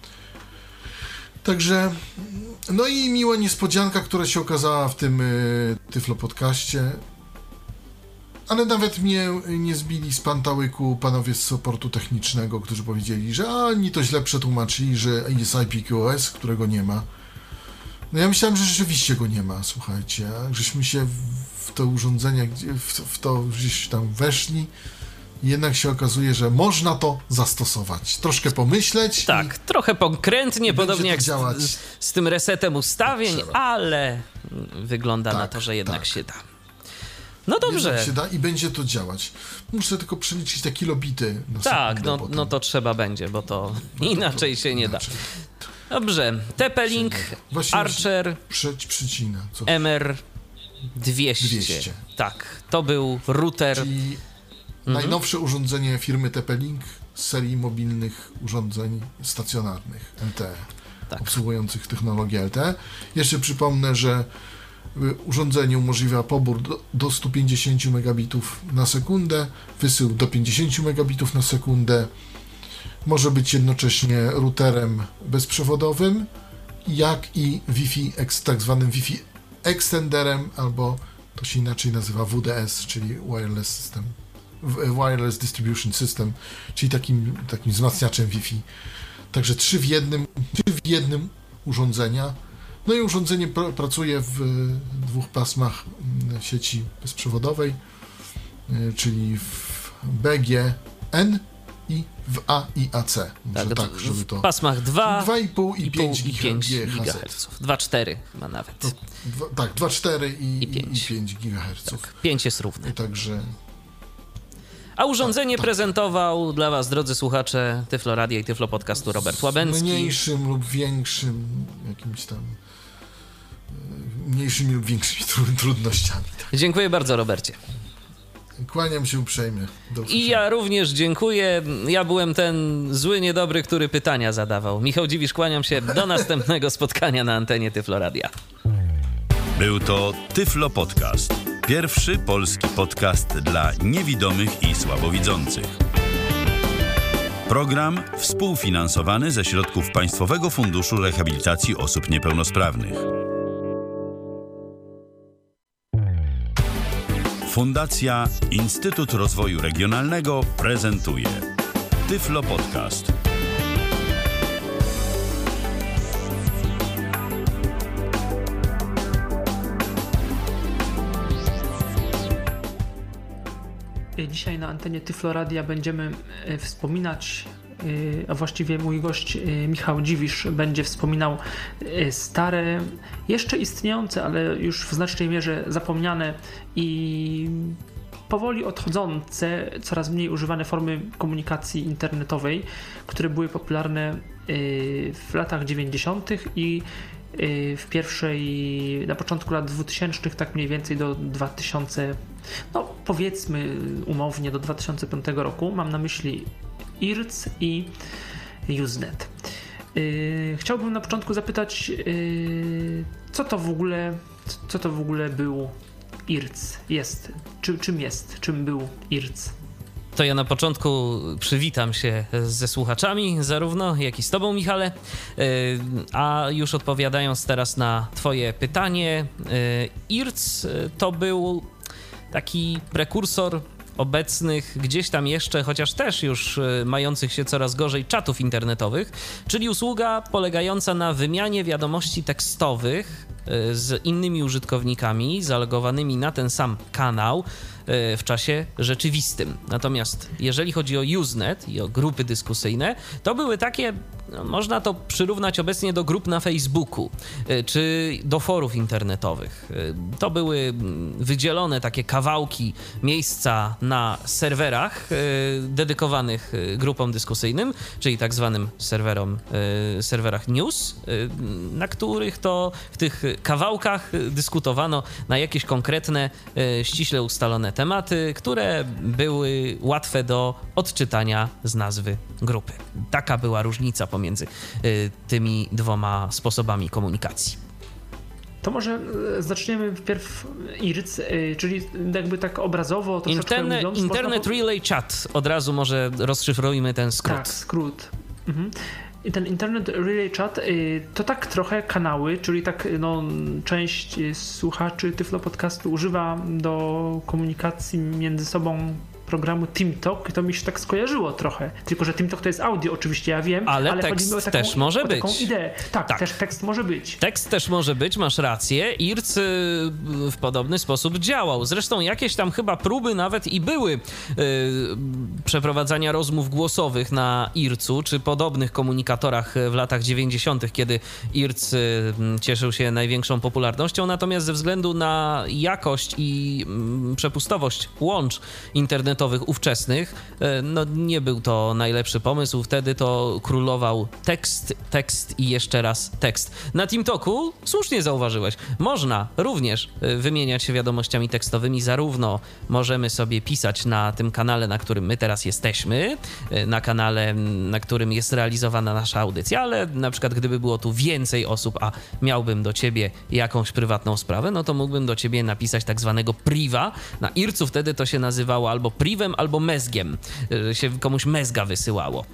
Także, no i miła niespodzianka, która się okazała w tym y, Tyflo Podcaście. Ale nawet mnie nie zbili z pantałyku panowie z supportu technicznego, którzy powiedzieli, że a, oni to źle przetłumaczyli, że jest I P Q O S, którego nie ma. No ja myślałem, że rzeczywiście go nie ma, słuchajcie. Żeśmy się w to urządzenie, w, w to gdzieś tam weszli i jednak się okazuje, że można to zastosować. Troszkę pomyśleć. Tak, trochę pokrętnie, będzie podobnie to jak działać. z, z tym resetem ustawień, Trzeba. ale wygląda na Tak, to, że jednak tak. się da. No I dobrze. jednak się da i będzie to działać. Muszę tylko przeliczyć te kilobity na Tak, sekundę, no, bo tam- no to trzeba będzie, bo to no to- inaczej to się nie inaczej. da. Dobrze, T P-Link, Właśnie Archer Przy, przycina. Co? M R dwieście. dwieście. Tak, to był router. Czyli Mhm. najnowsze urządzenie firmy T P-Link z serii mobilnych urządzeń stacjonarnych L T E, Tak. obsługujących technologię L T E. Jeszcze przypomnę, że y, urządzenie umożliwia pobór do, do stu pięćdziesięciu megabitów na sekundę, wysył do pięćdziesięciu megabitów na sekundę. Może być jednocześnie routerem bezprzewodowym, jak i Wi-Fi, ex, tak zwanym Wi-Fi extenderem, albo to się inaczej nazywa W D S, czyli Wireless System, Wireless Distribution System, czyli takim, takim wzmacniaczem Wi-Fi. Także trzy w jednym, trzy w jednym urządzenia. No i urządzenie pr- pracuje w dwóch pasmach mm, sieci bezprzewodowej, y, czyli w B G N i w A I A C. Może Tak, tak, żeby to... w pasmach dwa dwa i pół i pięć i pięć gigaherców. gigaherców. dwa cztery chyba nawet. To dwa, tak, dwa przecinek cztery i, I i, pięć. i pięć gigaherców. Tak, pięć jest równe. Także, A urządzenie prezentował dla was, drodzy słuchacze Tyflo Radia i Tyflo Podcastu, Robert Łabęcki. Z mniejszym lub większym jakimś tam mniejszymi lub większymi trudnościami. Tak. Dziękuję bardzo, Robercie. Kłaniam się uprzejmie. I ja również dziękuję. Ja byłem ten zły, niedobry, który pytania zadawał. Michał Dziwisz, kłaniam się. Do następnego spotkania na antenie Tyflo Radia. Był to Tyflo Podcast. Pierwszy polski podcast dla niewidomych i słabowidzących. Program współfinansowany ze środków Państwowego Funduszu Rehabilitacji Osób Niepełnosprawnych. Fundacja Instytut Rozwoju Regionalnego prezentuje Tyflo Podcast. Dzisiaj na antenie Tyflo Radia będziemy wspominać, a właściwie mój gość Michał Dziwisz będzie wspominał stare, jeszcze istniejące, ale już w znacznej mierze zapomniane i powoli odchodzące, coraz mniej używane formy komunikacji internetowej, które były popularne w latach dziewięćdziesiątych i w pierwszej, na początku lat dwutysięcznych, tak mniej więcej do dwa tysiące, no powiedzmy umownie do dwa tysiące piątego roku. Mam na myśli I R C i Usenet. Yy, chciałbym na początku zapytać, yy, co to w ogóle, co to w ogóle był I R C? Jest, czy, czym jest, czym był I R C? To ja na początku przywitam się ze słuchaczami, zarówno jak i z tobą, Michale, a już odpowiadając teraz na twoje pytanie, I R C to był taki prekursor obecnych gdzieś tam jeszcze, chociaż też już mających się coraz gorzej czatów internetowych, czyli usługa polegająca na wymianie wiadomości tekstowych z innymi użytkownikami zalogowanymi na ten sam kanał w czasie rzeczywistym. Natomiast jeżeli chodzi o Usenet i o grupy dyskusyjne, to były takie, no, można to przyrównać obecnie do grup na Facebooku czy do forów internetowych. To były wydzielone takie kawałki miejsca na serwerach dedykowanych grupom dyskusyjnym, czyli tak zwanym serwerom, serwerach news, na których to w tych kawałkach dyskutowano na jakieś konkretne, ściśle ustalone tematy, które były łatwe do odczytania z nazwy grupy. Taka była różnica pomiędzy y, tymi dwoma sposobami komunikacji. To może zaczniemy wpierw I R C, y, czyli jakby tak obrazowo troszeczkę Interne, mówiąc. Internet można... Relay Chat. Od razu może rozszyfrujmy ten skrót. Tak, skrót. Mhm. I ten Internet Relay Chat y, to tak trochę kanały, czyli tak no, część słuchaczy Tyflo Podcastu używa do komunikacji między sobą programu TeamTalk i to mi się tak skojarzyło trochę. Tylko że TeamTalk to jest audio, oczywiście, ja wiem, ale, ale tekst chodzi mi o taką, też może o taką być. ideę. Tak, tak, też tekst może być. Tekst też może być, masz rację. I R C w podobny sposób działał. Zresztą jakieś tam chyba próby nawet i były yy, przeprowadzania rozmów głosowych na I R C-u, czy podobnych komunikatorach w latach dziewięćdziesiątych, kiedy I R C cieszył się największą popularnością, natomiast ze względu na jakość i mm, przepustowość łącz internetowych ówczesnych, no nie był to najlepszy pomysł. Wtedy to królował tekst, tekst i jeszcze raz tekst. Na TeamTalku, słusznie zauważyłeś, można również wymieniać się wiadomościami tekstowymi, zarówno możemy sobie pisać na tym kanale, na którym my teraz jesteśmy, na kanale, na którym jest realizowana nasza audycja, ale na przykład gdyby było tu więcej osób, a miałbym do ciebie jakąś prywatną sprawę, no to mógłbym do ciebie napisać tak zwanego priva. Na I R C-u wtedy to się nazywało albo privem, albo mezgiem, się komuś mezga wysyłało.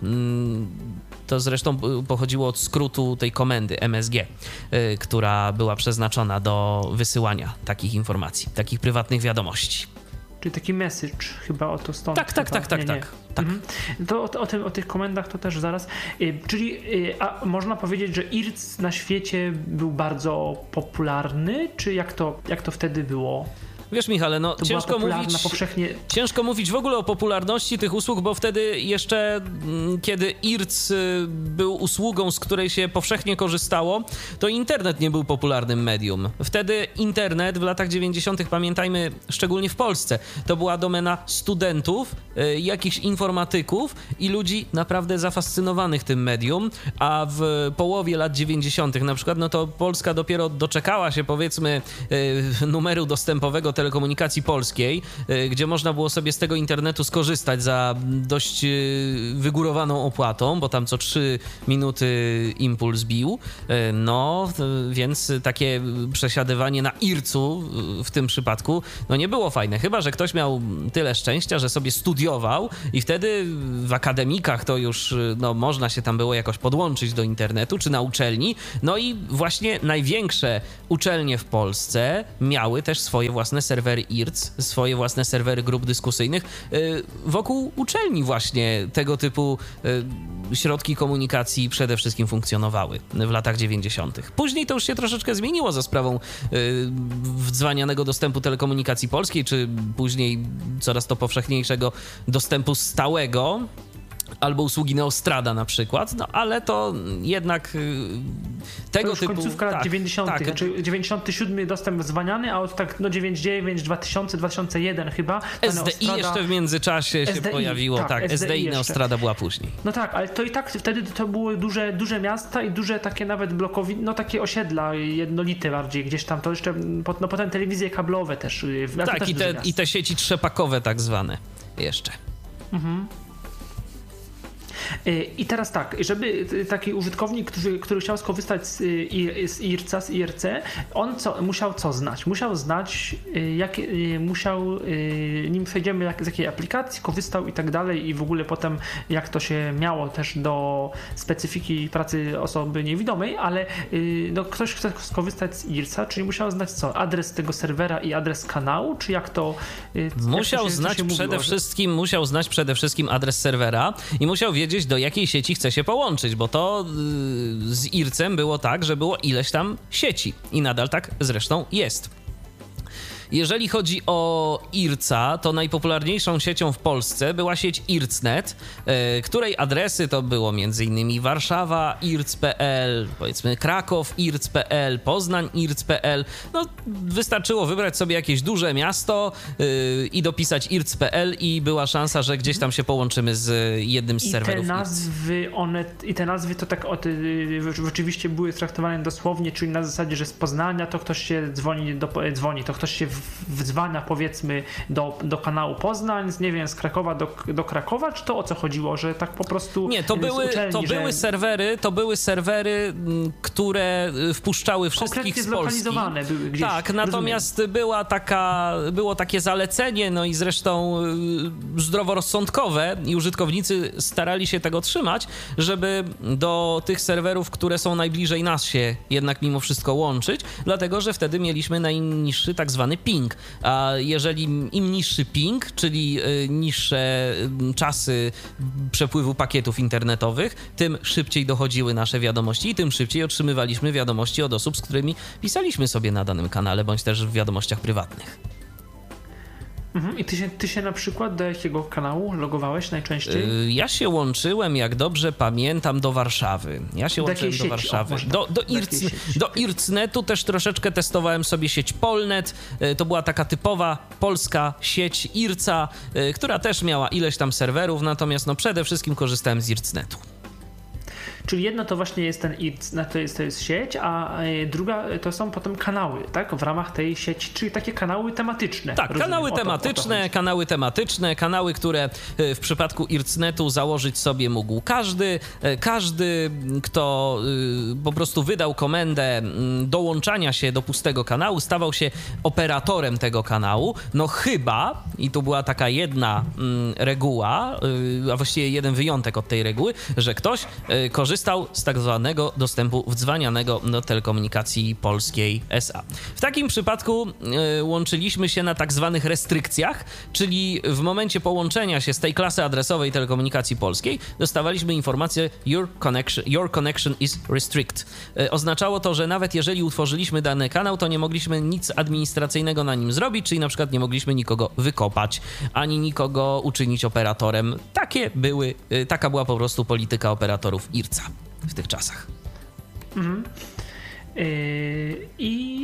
To zresztą pochodziło od skrótu tej komendy M S G, która była przeznaczona do wysyłania takich informacji, takich prywatnych wiadomości. Czyli taki message chyba o to stąd. Tak, tak, chyba. tak, tak, nie, tak. nie. tak. Mhm. To o, o, tym, o tych komendach to też zaraz. Czyli a można powiedzieć, że I R C na świecie był bardzo popularny, czy jak to, jak to wtedy było? Wiesz, Michale, no To ciężko była mówić, powszechnie... ciężko mówić w ogóle o popularności tych usług, bo wtedy jeszcze, mm, kiedy I R C y, był usługą, z której się powszechnie korzystało, to internet nie był popularnym medium. Wtedy internet w latach dziewięćdziesiątych, pamiętajmy, szczególnie w Polsce, to była domena studentów, y, jakichś informatyków i ludzi naprawdę zafascynowanych tym medium, a w połowie lat dziewięćdziesiątych na przykład, no to Polska dopiero doczekała się, powiedzmy, y, numeru dostępowego telekomunikacji polskiej, y, gdzie można było sobie z tego internetu skorzystać za dość y, wygórowaną opłatą, bo tam co trzy minuty impuls bił. Y, no, y, więc takie przesiadywanie na I R C-u y, w tym przypadku, no nie było fajne. Chyba że ktoś miał tyle szczęścia, że sobie studiował i wtedy w akademikach to już y, no, można się tam było jakoś podłączyć do internetu, czy na uczelni. No i właśnie największe uczelnie w Polsce miały też swoje własne serwery I R C, swoje własne serwery grup dyskusyjnych y, wokół uczelni właśnie tego typu y, środki komunikacji przede wszystkim funkcjonowały w latach dziewięćdziesiątych. Później to już się troszeczkę zmieniło za sprawą y, wdzwanianego dostępu telekomunikacji polskiej, czy później coraz to powszechniejszego dostępu stałego, albo usługi Neostrada na przykład, no ale to jednak y, tego to już typu... końcówka lat tak, dziewięćdziesiątych, tak. znaczy dziewięćdziesiąty siódmy dostęp zwaniany, a od tak no dziewięćdziesiąt dziewięć, dwa tysiące, dwa tysiące jeden chyba. S D I Neostrada... jeszcze w międzyczasie S D I, się pojawiło, tak, tak S D I jeszcze. Neostrada była później. No tak, ale to i tak wtedy to były duże, duże miasta i duże takie nawet blokowi, no takie osiedla jednolite bardziej gdzieś tam, to jeszcze, no potem telewizje kablowe też. Tak, też i te, i te sieci trzepakowe tak zwane jeszcze. Mhm. I teraz tak, żeby taki użytkownik, który, który chciał skorzystać z, z I R C, z I R C, on co, musiał co znać? Musiał znać, jak, musiał, nim przejdziemy jak, z jakiej aplikacji, korzystał i tak dalej i w ogóle potem jak to się miało też do specyfiki pracy osoby niewidomej, ale no, ktoś chce skorzystać z I R C, czyli musiał znać co? Adres tego serwera i adres kanału, czy jak to... Musiał jak to się, znać się przede mówiło, wszystkim, musiał znać przede wszystkim adres serwera i musiał wiedzieć, do jakiej sieci chce się połączyć, bo to yy, z I R C-em było tak, że było ileś tam sieci i nadal tak zresztą jest. Jeżeli chodzi o I R C-a, to najpopularniejszą siecią w Polsce była sieć I R C kropka net, yy, której adresy to było m.in. Warszawa I R C kropka pe el, powiedzmy Kraków I R C kropka pe el, Poznań I R C kropka pe el. No, wystarczyło wybrać sobie jakieś duże miasto yy, i dopisać I R C kropka pe el i była szansa, że gdzieś tam się połączymy z jednym z I serwerów. te nazwy, one, I te nazwy to tak od, rzeczywiście były traktowane dosłownie, czyli na zasadzie, że z Poznania to ktoś się dzwoni, do, dzwoni to ktoś się wdzwania powiedzmy do, do kanału Poznań, z, nie wiem, z Krakowa do, do Krakowa, czy to o co chodziło, że tak po prostu nie, to były, uczelni, to że... były serwery, to były serwery, które wpuszczały wszystkich z Polski. Zlokalizowane były gdzieś. Tak, natomiast rozumiem. była taka, było takie zalecenie, no i zresztą zdroworozsądkowe i użytkownicy starali się tego trzymać, żeby do tych serwerów, które są najbliżej nas się jednak mimo wszystko łączyć, dlatego, że wtedy mieliśmy najniższy tak zwany ping. A jeżeli im niższy ping, czyli niższe czasy przepływu pakietów internetowych, tym szybciej dochodziły nasze wiadomości i tym szybciej otrzymywaliśmy wiadomości od osób, z którymi pisaliśmy sobie na danym kanale, bądź też w wiadomościach prywatnych. Mhm. I ty się, ty się na przykład do jakiego kanału logowałeś najczęściej? Yy, ja się łączyłem, jak dobrze pamiętam, do Warszawy. Ja się do łączyłem do sieci? Warszawy. O, do do, do, do I R C netu też troszeczkę testowałem sobie sieć Polnet. Yy, to była taka typowa polska sieć I R C a, yy, która też miała ileś tam serwerów, natomiast no przede wszystkim korzystałem z I R C netu. Czyli jedno to właśnie jest ten I R C, to jest, to jest sieć, a druga to są potem kanały, tak? W ramach tej sieci, czyli takie kanały tematyczne. Tak, rozumiem, kanały o to, tematyczne, o to kanały tematyczne, kanały, które w przypadku I R C netu założyć sobie mógł każdy. Każdy, kto po prostu wydał komendę dołączania się do pustego kanału, stawał się operatorem tego kanału, no chyba, i tu była taka jedna reguła, a właściwie jeden wyjątek od tej reguły, że ktoś korzystał korzystał z tak zwanego dostępu wdzwanianego do telekomunikacji polskiej S A. W takim przypadku y, łączyliśmy się na tak zwanych restrykcjach, czyli w momencie połączenia się z tej klasy adresowej telekomunikacji polskiej dostawaliśmy informację your connection, your connection is restrict. Y, oznaczało to, że nawet jeżeli utworzyliśmy dany kanał, to nie mogliśmy nic administracyjnego na nim zrobić, czyli na przykład nie mogliśmy nikogo wykopać, ani nikogo uczynić operatorem. Takie były, y, taka była po prostu polityka operatorów I R C a w tych czasach. Mhm. Yy, I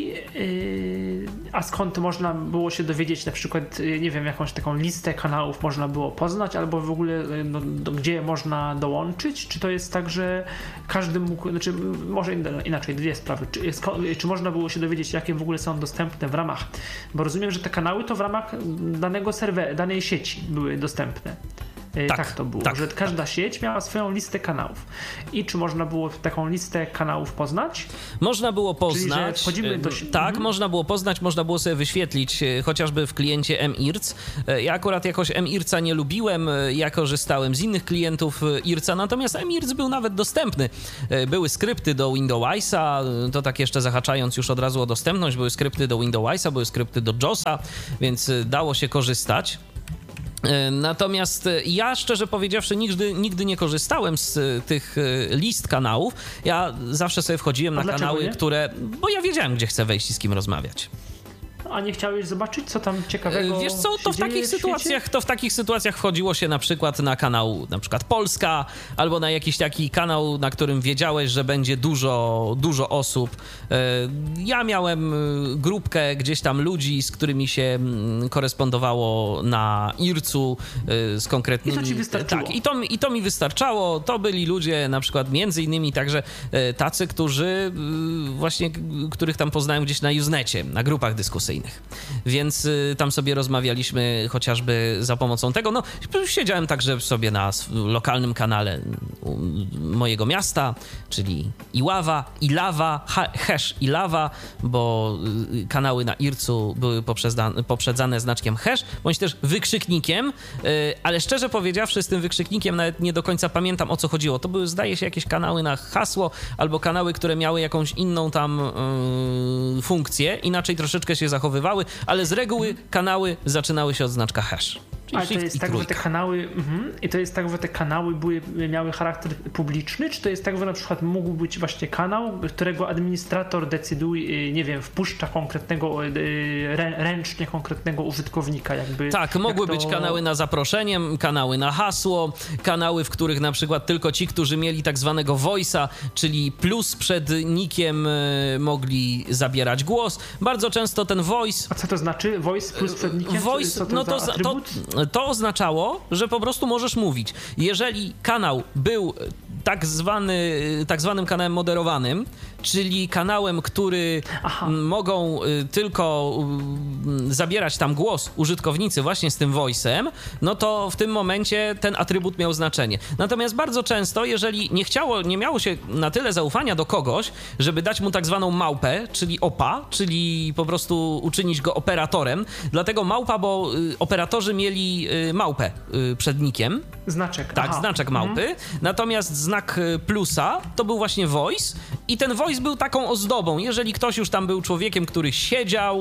yy, a skąd można było się dowiedzieć, na przykład, yy, nie wiem, jakąś taką listę kanałów można było poznać, albo w ogóle yy, no, do, gdzie można dołączyć? Czy to jest tak, że każdy mógł, znaczy może inaczej, dwie sprawy, czy, jest, czy można było się dowiedzieć, jakie w ogóle są dostępne w ramach, bo rozumiem, że te kanały to w ramach danego serwera, danej sieci były dostępne. Tak, tak to było, tak, że każda tak. sieć miała swoją listę kanałów. I czy można było taką listę kanałów poznać? Można było poznać. Czyli, wchodzimy do... Tak, mhm. można było poznać, można było sobie wyświetlić chociażby w kliencie M I R C. Ja akurat jakoś M I R C a nie lubiłem, ja korzystałem z innych klientów I R C a, natomiast M I R C był nawet dostępny. Były skrypty do Windowsa, to tak jeszcze zahaczając już od razu o dostępność, były skrypty do Windowsa, były skrypty do JOSa, więc dało się korzystać. Natomiast ja, szczerze powiedziawszy, nigdy, nigdy nie korzystałem z tych list kanałów. Ja zawsze sobie wchodziłem A na kanały, nie? które... Bo ja wiedziałem, gdzie chcę wejść i z kim rozmawiać. A nie chciałeś zobaczyć, co tam ciekawego Wiesz co, to w takich w sytuacjach, to w takich sytuacjach wchodziło się na przykład na kanał na przykład Polska, albo na jakiś taki kanał, na którym wiedziałeś, że będzie dużo, dużo osób. Ja miałem grupkę gdzieś tam ludzi, z którymi się korespondowało na I R C u z konkretnymi... I to ci wystarczyło. Tak, i to, i to mi wystarczało. To byli ludzie na przykład między innymi także tacy, którzy właśnie, których tam poznałem gdzieś na Usenecie, na grupach dyskusyjnych. Więc y, tam sobie rozmawialiśmy chociażby za pomocą tego. No, siedziałem także sobie na lokalnym kanale mojego miasta, czyli Iława, Ilawa, ha, hash Ilawa, bo y, kanały na I R C u były poprzedzane, poprzedzane znaczkiem hash, bądź też wykrzyknikiem, y, ale szczerze powiedziawszy, z tym wykrzyknikiem nawet nie do końca pamiętam, o co chodziło. To były, zdaje się, jakieś kanały na hasło, albo kanały, które miały jakąś inną tam y, funkcję, inaczej troszeczkę się zachowywały, ale z reguły kanały zaczynały się od znaczka hash. Ale to jest tak, że te kanały mhm, i to jest tak, że te kanały były, miały charakter publiczny, czy to jest tak, że na przykład mógł być właśnie kanał, którego administrator decyduje, nie wiem, wpuszcza konkretnego, ręcznie konkretnego użytkownika, jakby. Tak, mogły to... być kanały na zaproszenie, kanały na hasło, kanały, w których na przykład tylko ci, którzy mieli tak zwanego voice'a, czyli plus przed nickiem, mogli zabierać głos. Bardzo często ten voice... A co to znaczy? Voice plus przed nickiem? Voice, co to no to, za to, to oznaczało, że po prostu możesz mówić. Jeżeli kanał był tak zwany, tak zwanym kanałem moderowanym, czyli kanałem, który Aha. mogą tylko zabierać tam głos użytkownicy właśnie z tym voice'em, no to w tym momencie ten atrybut miał znaczenie. Natomiast bardzo często, jeżeli nie chciało, nie miało się na tyle zaufania do kogoś, żeby dać mu tak zwaną małpę, czyli opa, czyli po prostu uczynić go operatorem, dlatego małpa, bo operatorzy mieli małpę przed nickiem. Znaczek. Tak, Aha. znaczek małpy. Mhm. Natomiast znak plusa to był właśnie voice i ten voice był taką ozdobą. Jeżeli ktoś już tam był człowiekiem, który siedział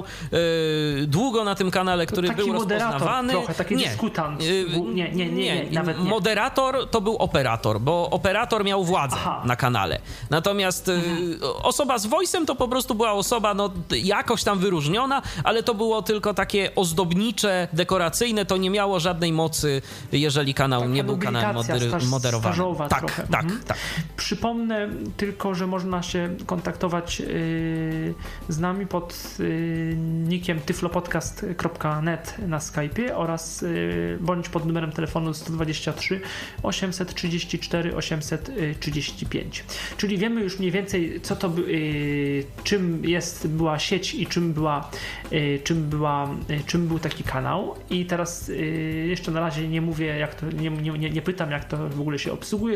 yy, długo na tym kanale, który taki był rozpoznawany. Trochę, taki nie. dyskutant. Yy, nie, nie, nie, nie, nie, nawet nie. Moderator to był operator, bo operator miał władzę Aha. na kanale. Natomiast mhm. yy, osoba z voice'em to po prostu była osoba no, jakoś tam wyróżniona, ale to było tylko takie ozdobnicze, dekoracyjne, to nie miało żadnej mocy, jeżeli kanał Taka nie był kanałem moder- moderowany. Tak, trochę. tak, mhm. tak. Przypomnę tylko, że można się kontaktować yy, z nami pod yy, nickiem tyflopodcast kropka net na Skype'ie oraz yy, bądź pod numerem telefonu sto dwadzieścia trzy osiemset trzydzieści cztery osiemset trzydzieści pięć. Czyli wiemy już mniej więcej, co to yy, czym jest była sieć i czym była, yy, czym była, yy, czym był taki kanał. I teraz yy, jeszcze na razie nie mówię, jak to, nie, nie, nie pytam, jak to w ogóle się obsługuje, tylko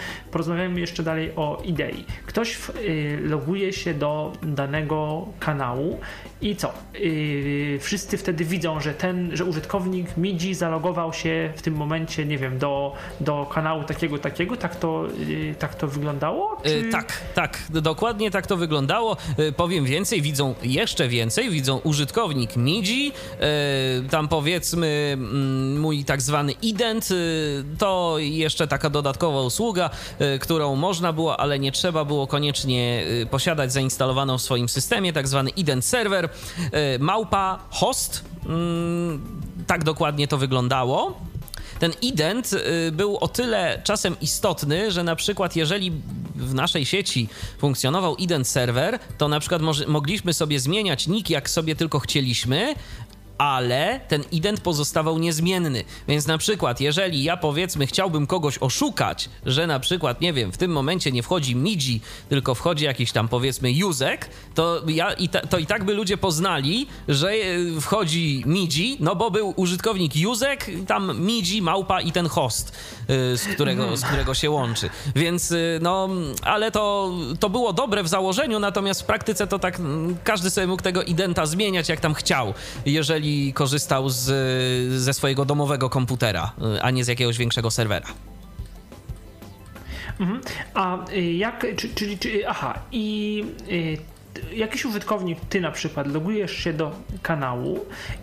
porozmawiamy jeszcze dalej o idei. Ktoś w, y, loguje się do danego kanału i co? Yy, wszyscy wtedy widzą, że ten, że użytkownik MIDI zalogował się w tym momencie, nie wiem, do, do kanału takiego, takiego. Tak to, yy, tak to wyglądało? Czy... Yy, tak, tak, dokładnie tak to wyglądało. Yy, powiem więcej, widzą jeszcze więcej, widzą użytkownik MIDI, yy, tam powiedzmy yy, mój tak zwany ident, yy, to jeszcze taka dodatkowa usługa, yy, którą można było, ale nie trzeba było koniecznie yy, posiadać zainstalowaną w swoim systemie, tak zwany ident server. Małpa host, tak dokładnie to wyglądało. Ten ident był o tyle czasem istotny, że na przykład jeżeli w naszej sieci funkcjonował ident serwer, to na przykład może, mogliśmy sobie zmieniać nick jak sobie tylko chcieliśmy, ale ten ident pozostawał niezmienny. Więc na przykład, jeżeli ja powiedzmy chciałbym kogoś oszukać, że na przykład, nie wiem, w tym momencie nie wchodzi MIDI, tylko wchodzi jakiś tam powiedzmy Józek, to, ja, i ta, to i tak by ludzie poznali, że wchodzi MIDI, no bo był użytkownik Józek, tam MIDI, małpa i ten host, z którego, z którego się łączy. Więc no, ale to, to było dobre w założeniu, natomiast w praktyce to tak każdy sobie mógł tego identa zmieniać jak tam chciał, jeżeli korzystał z, ze swojego domowego komputera, a nie z jakiegoś większego serwera. Mhm. A jak, czy, czyli, czy, aha, i y, jakiś użytkownik, ty na przykład, logujesz się do kanału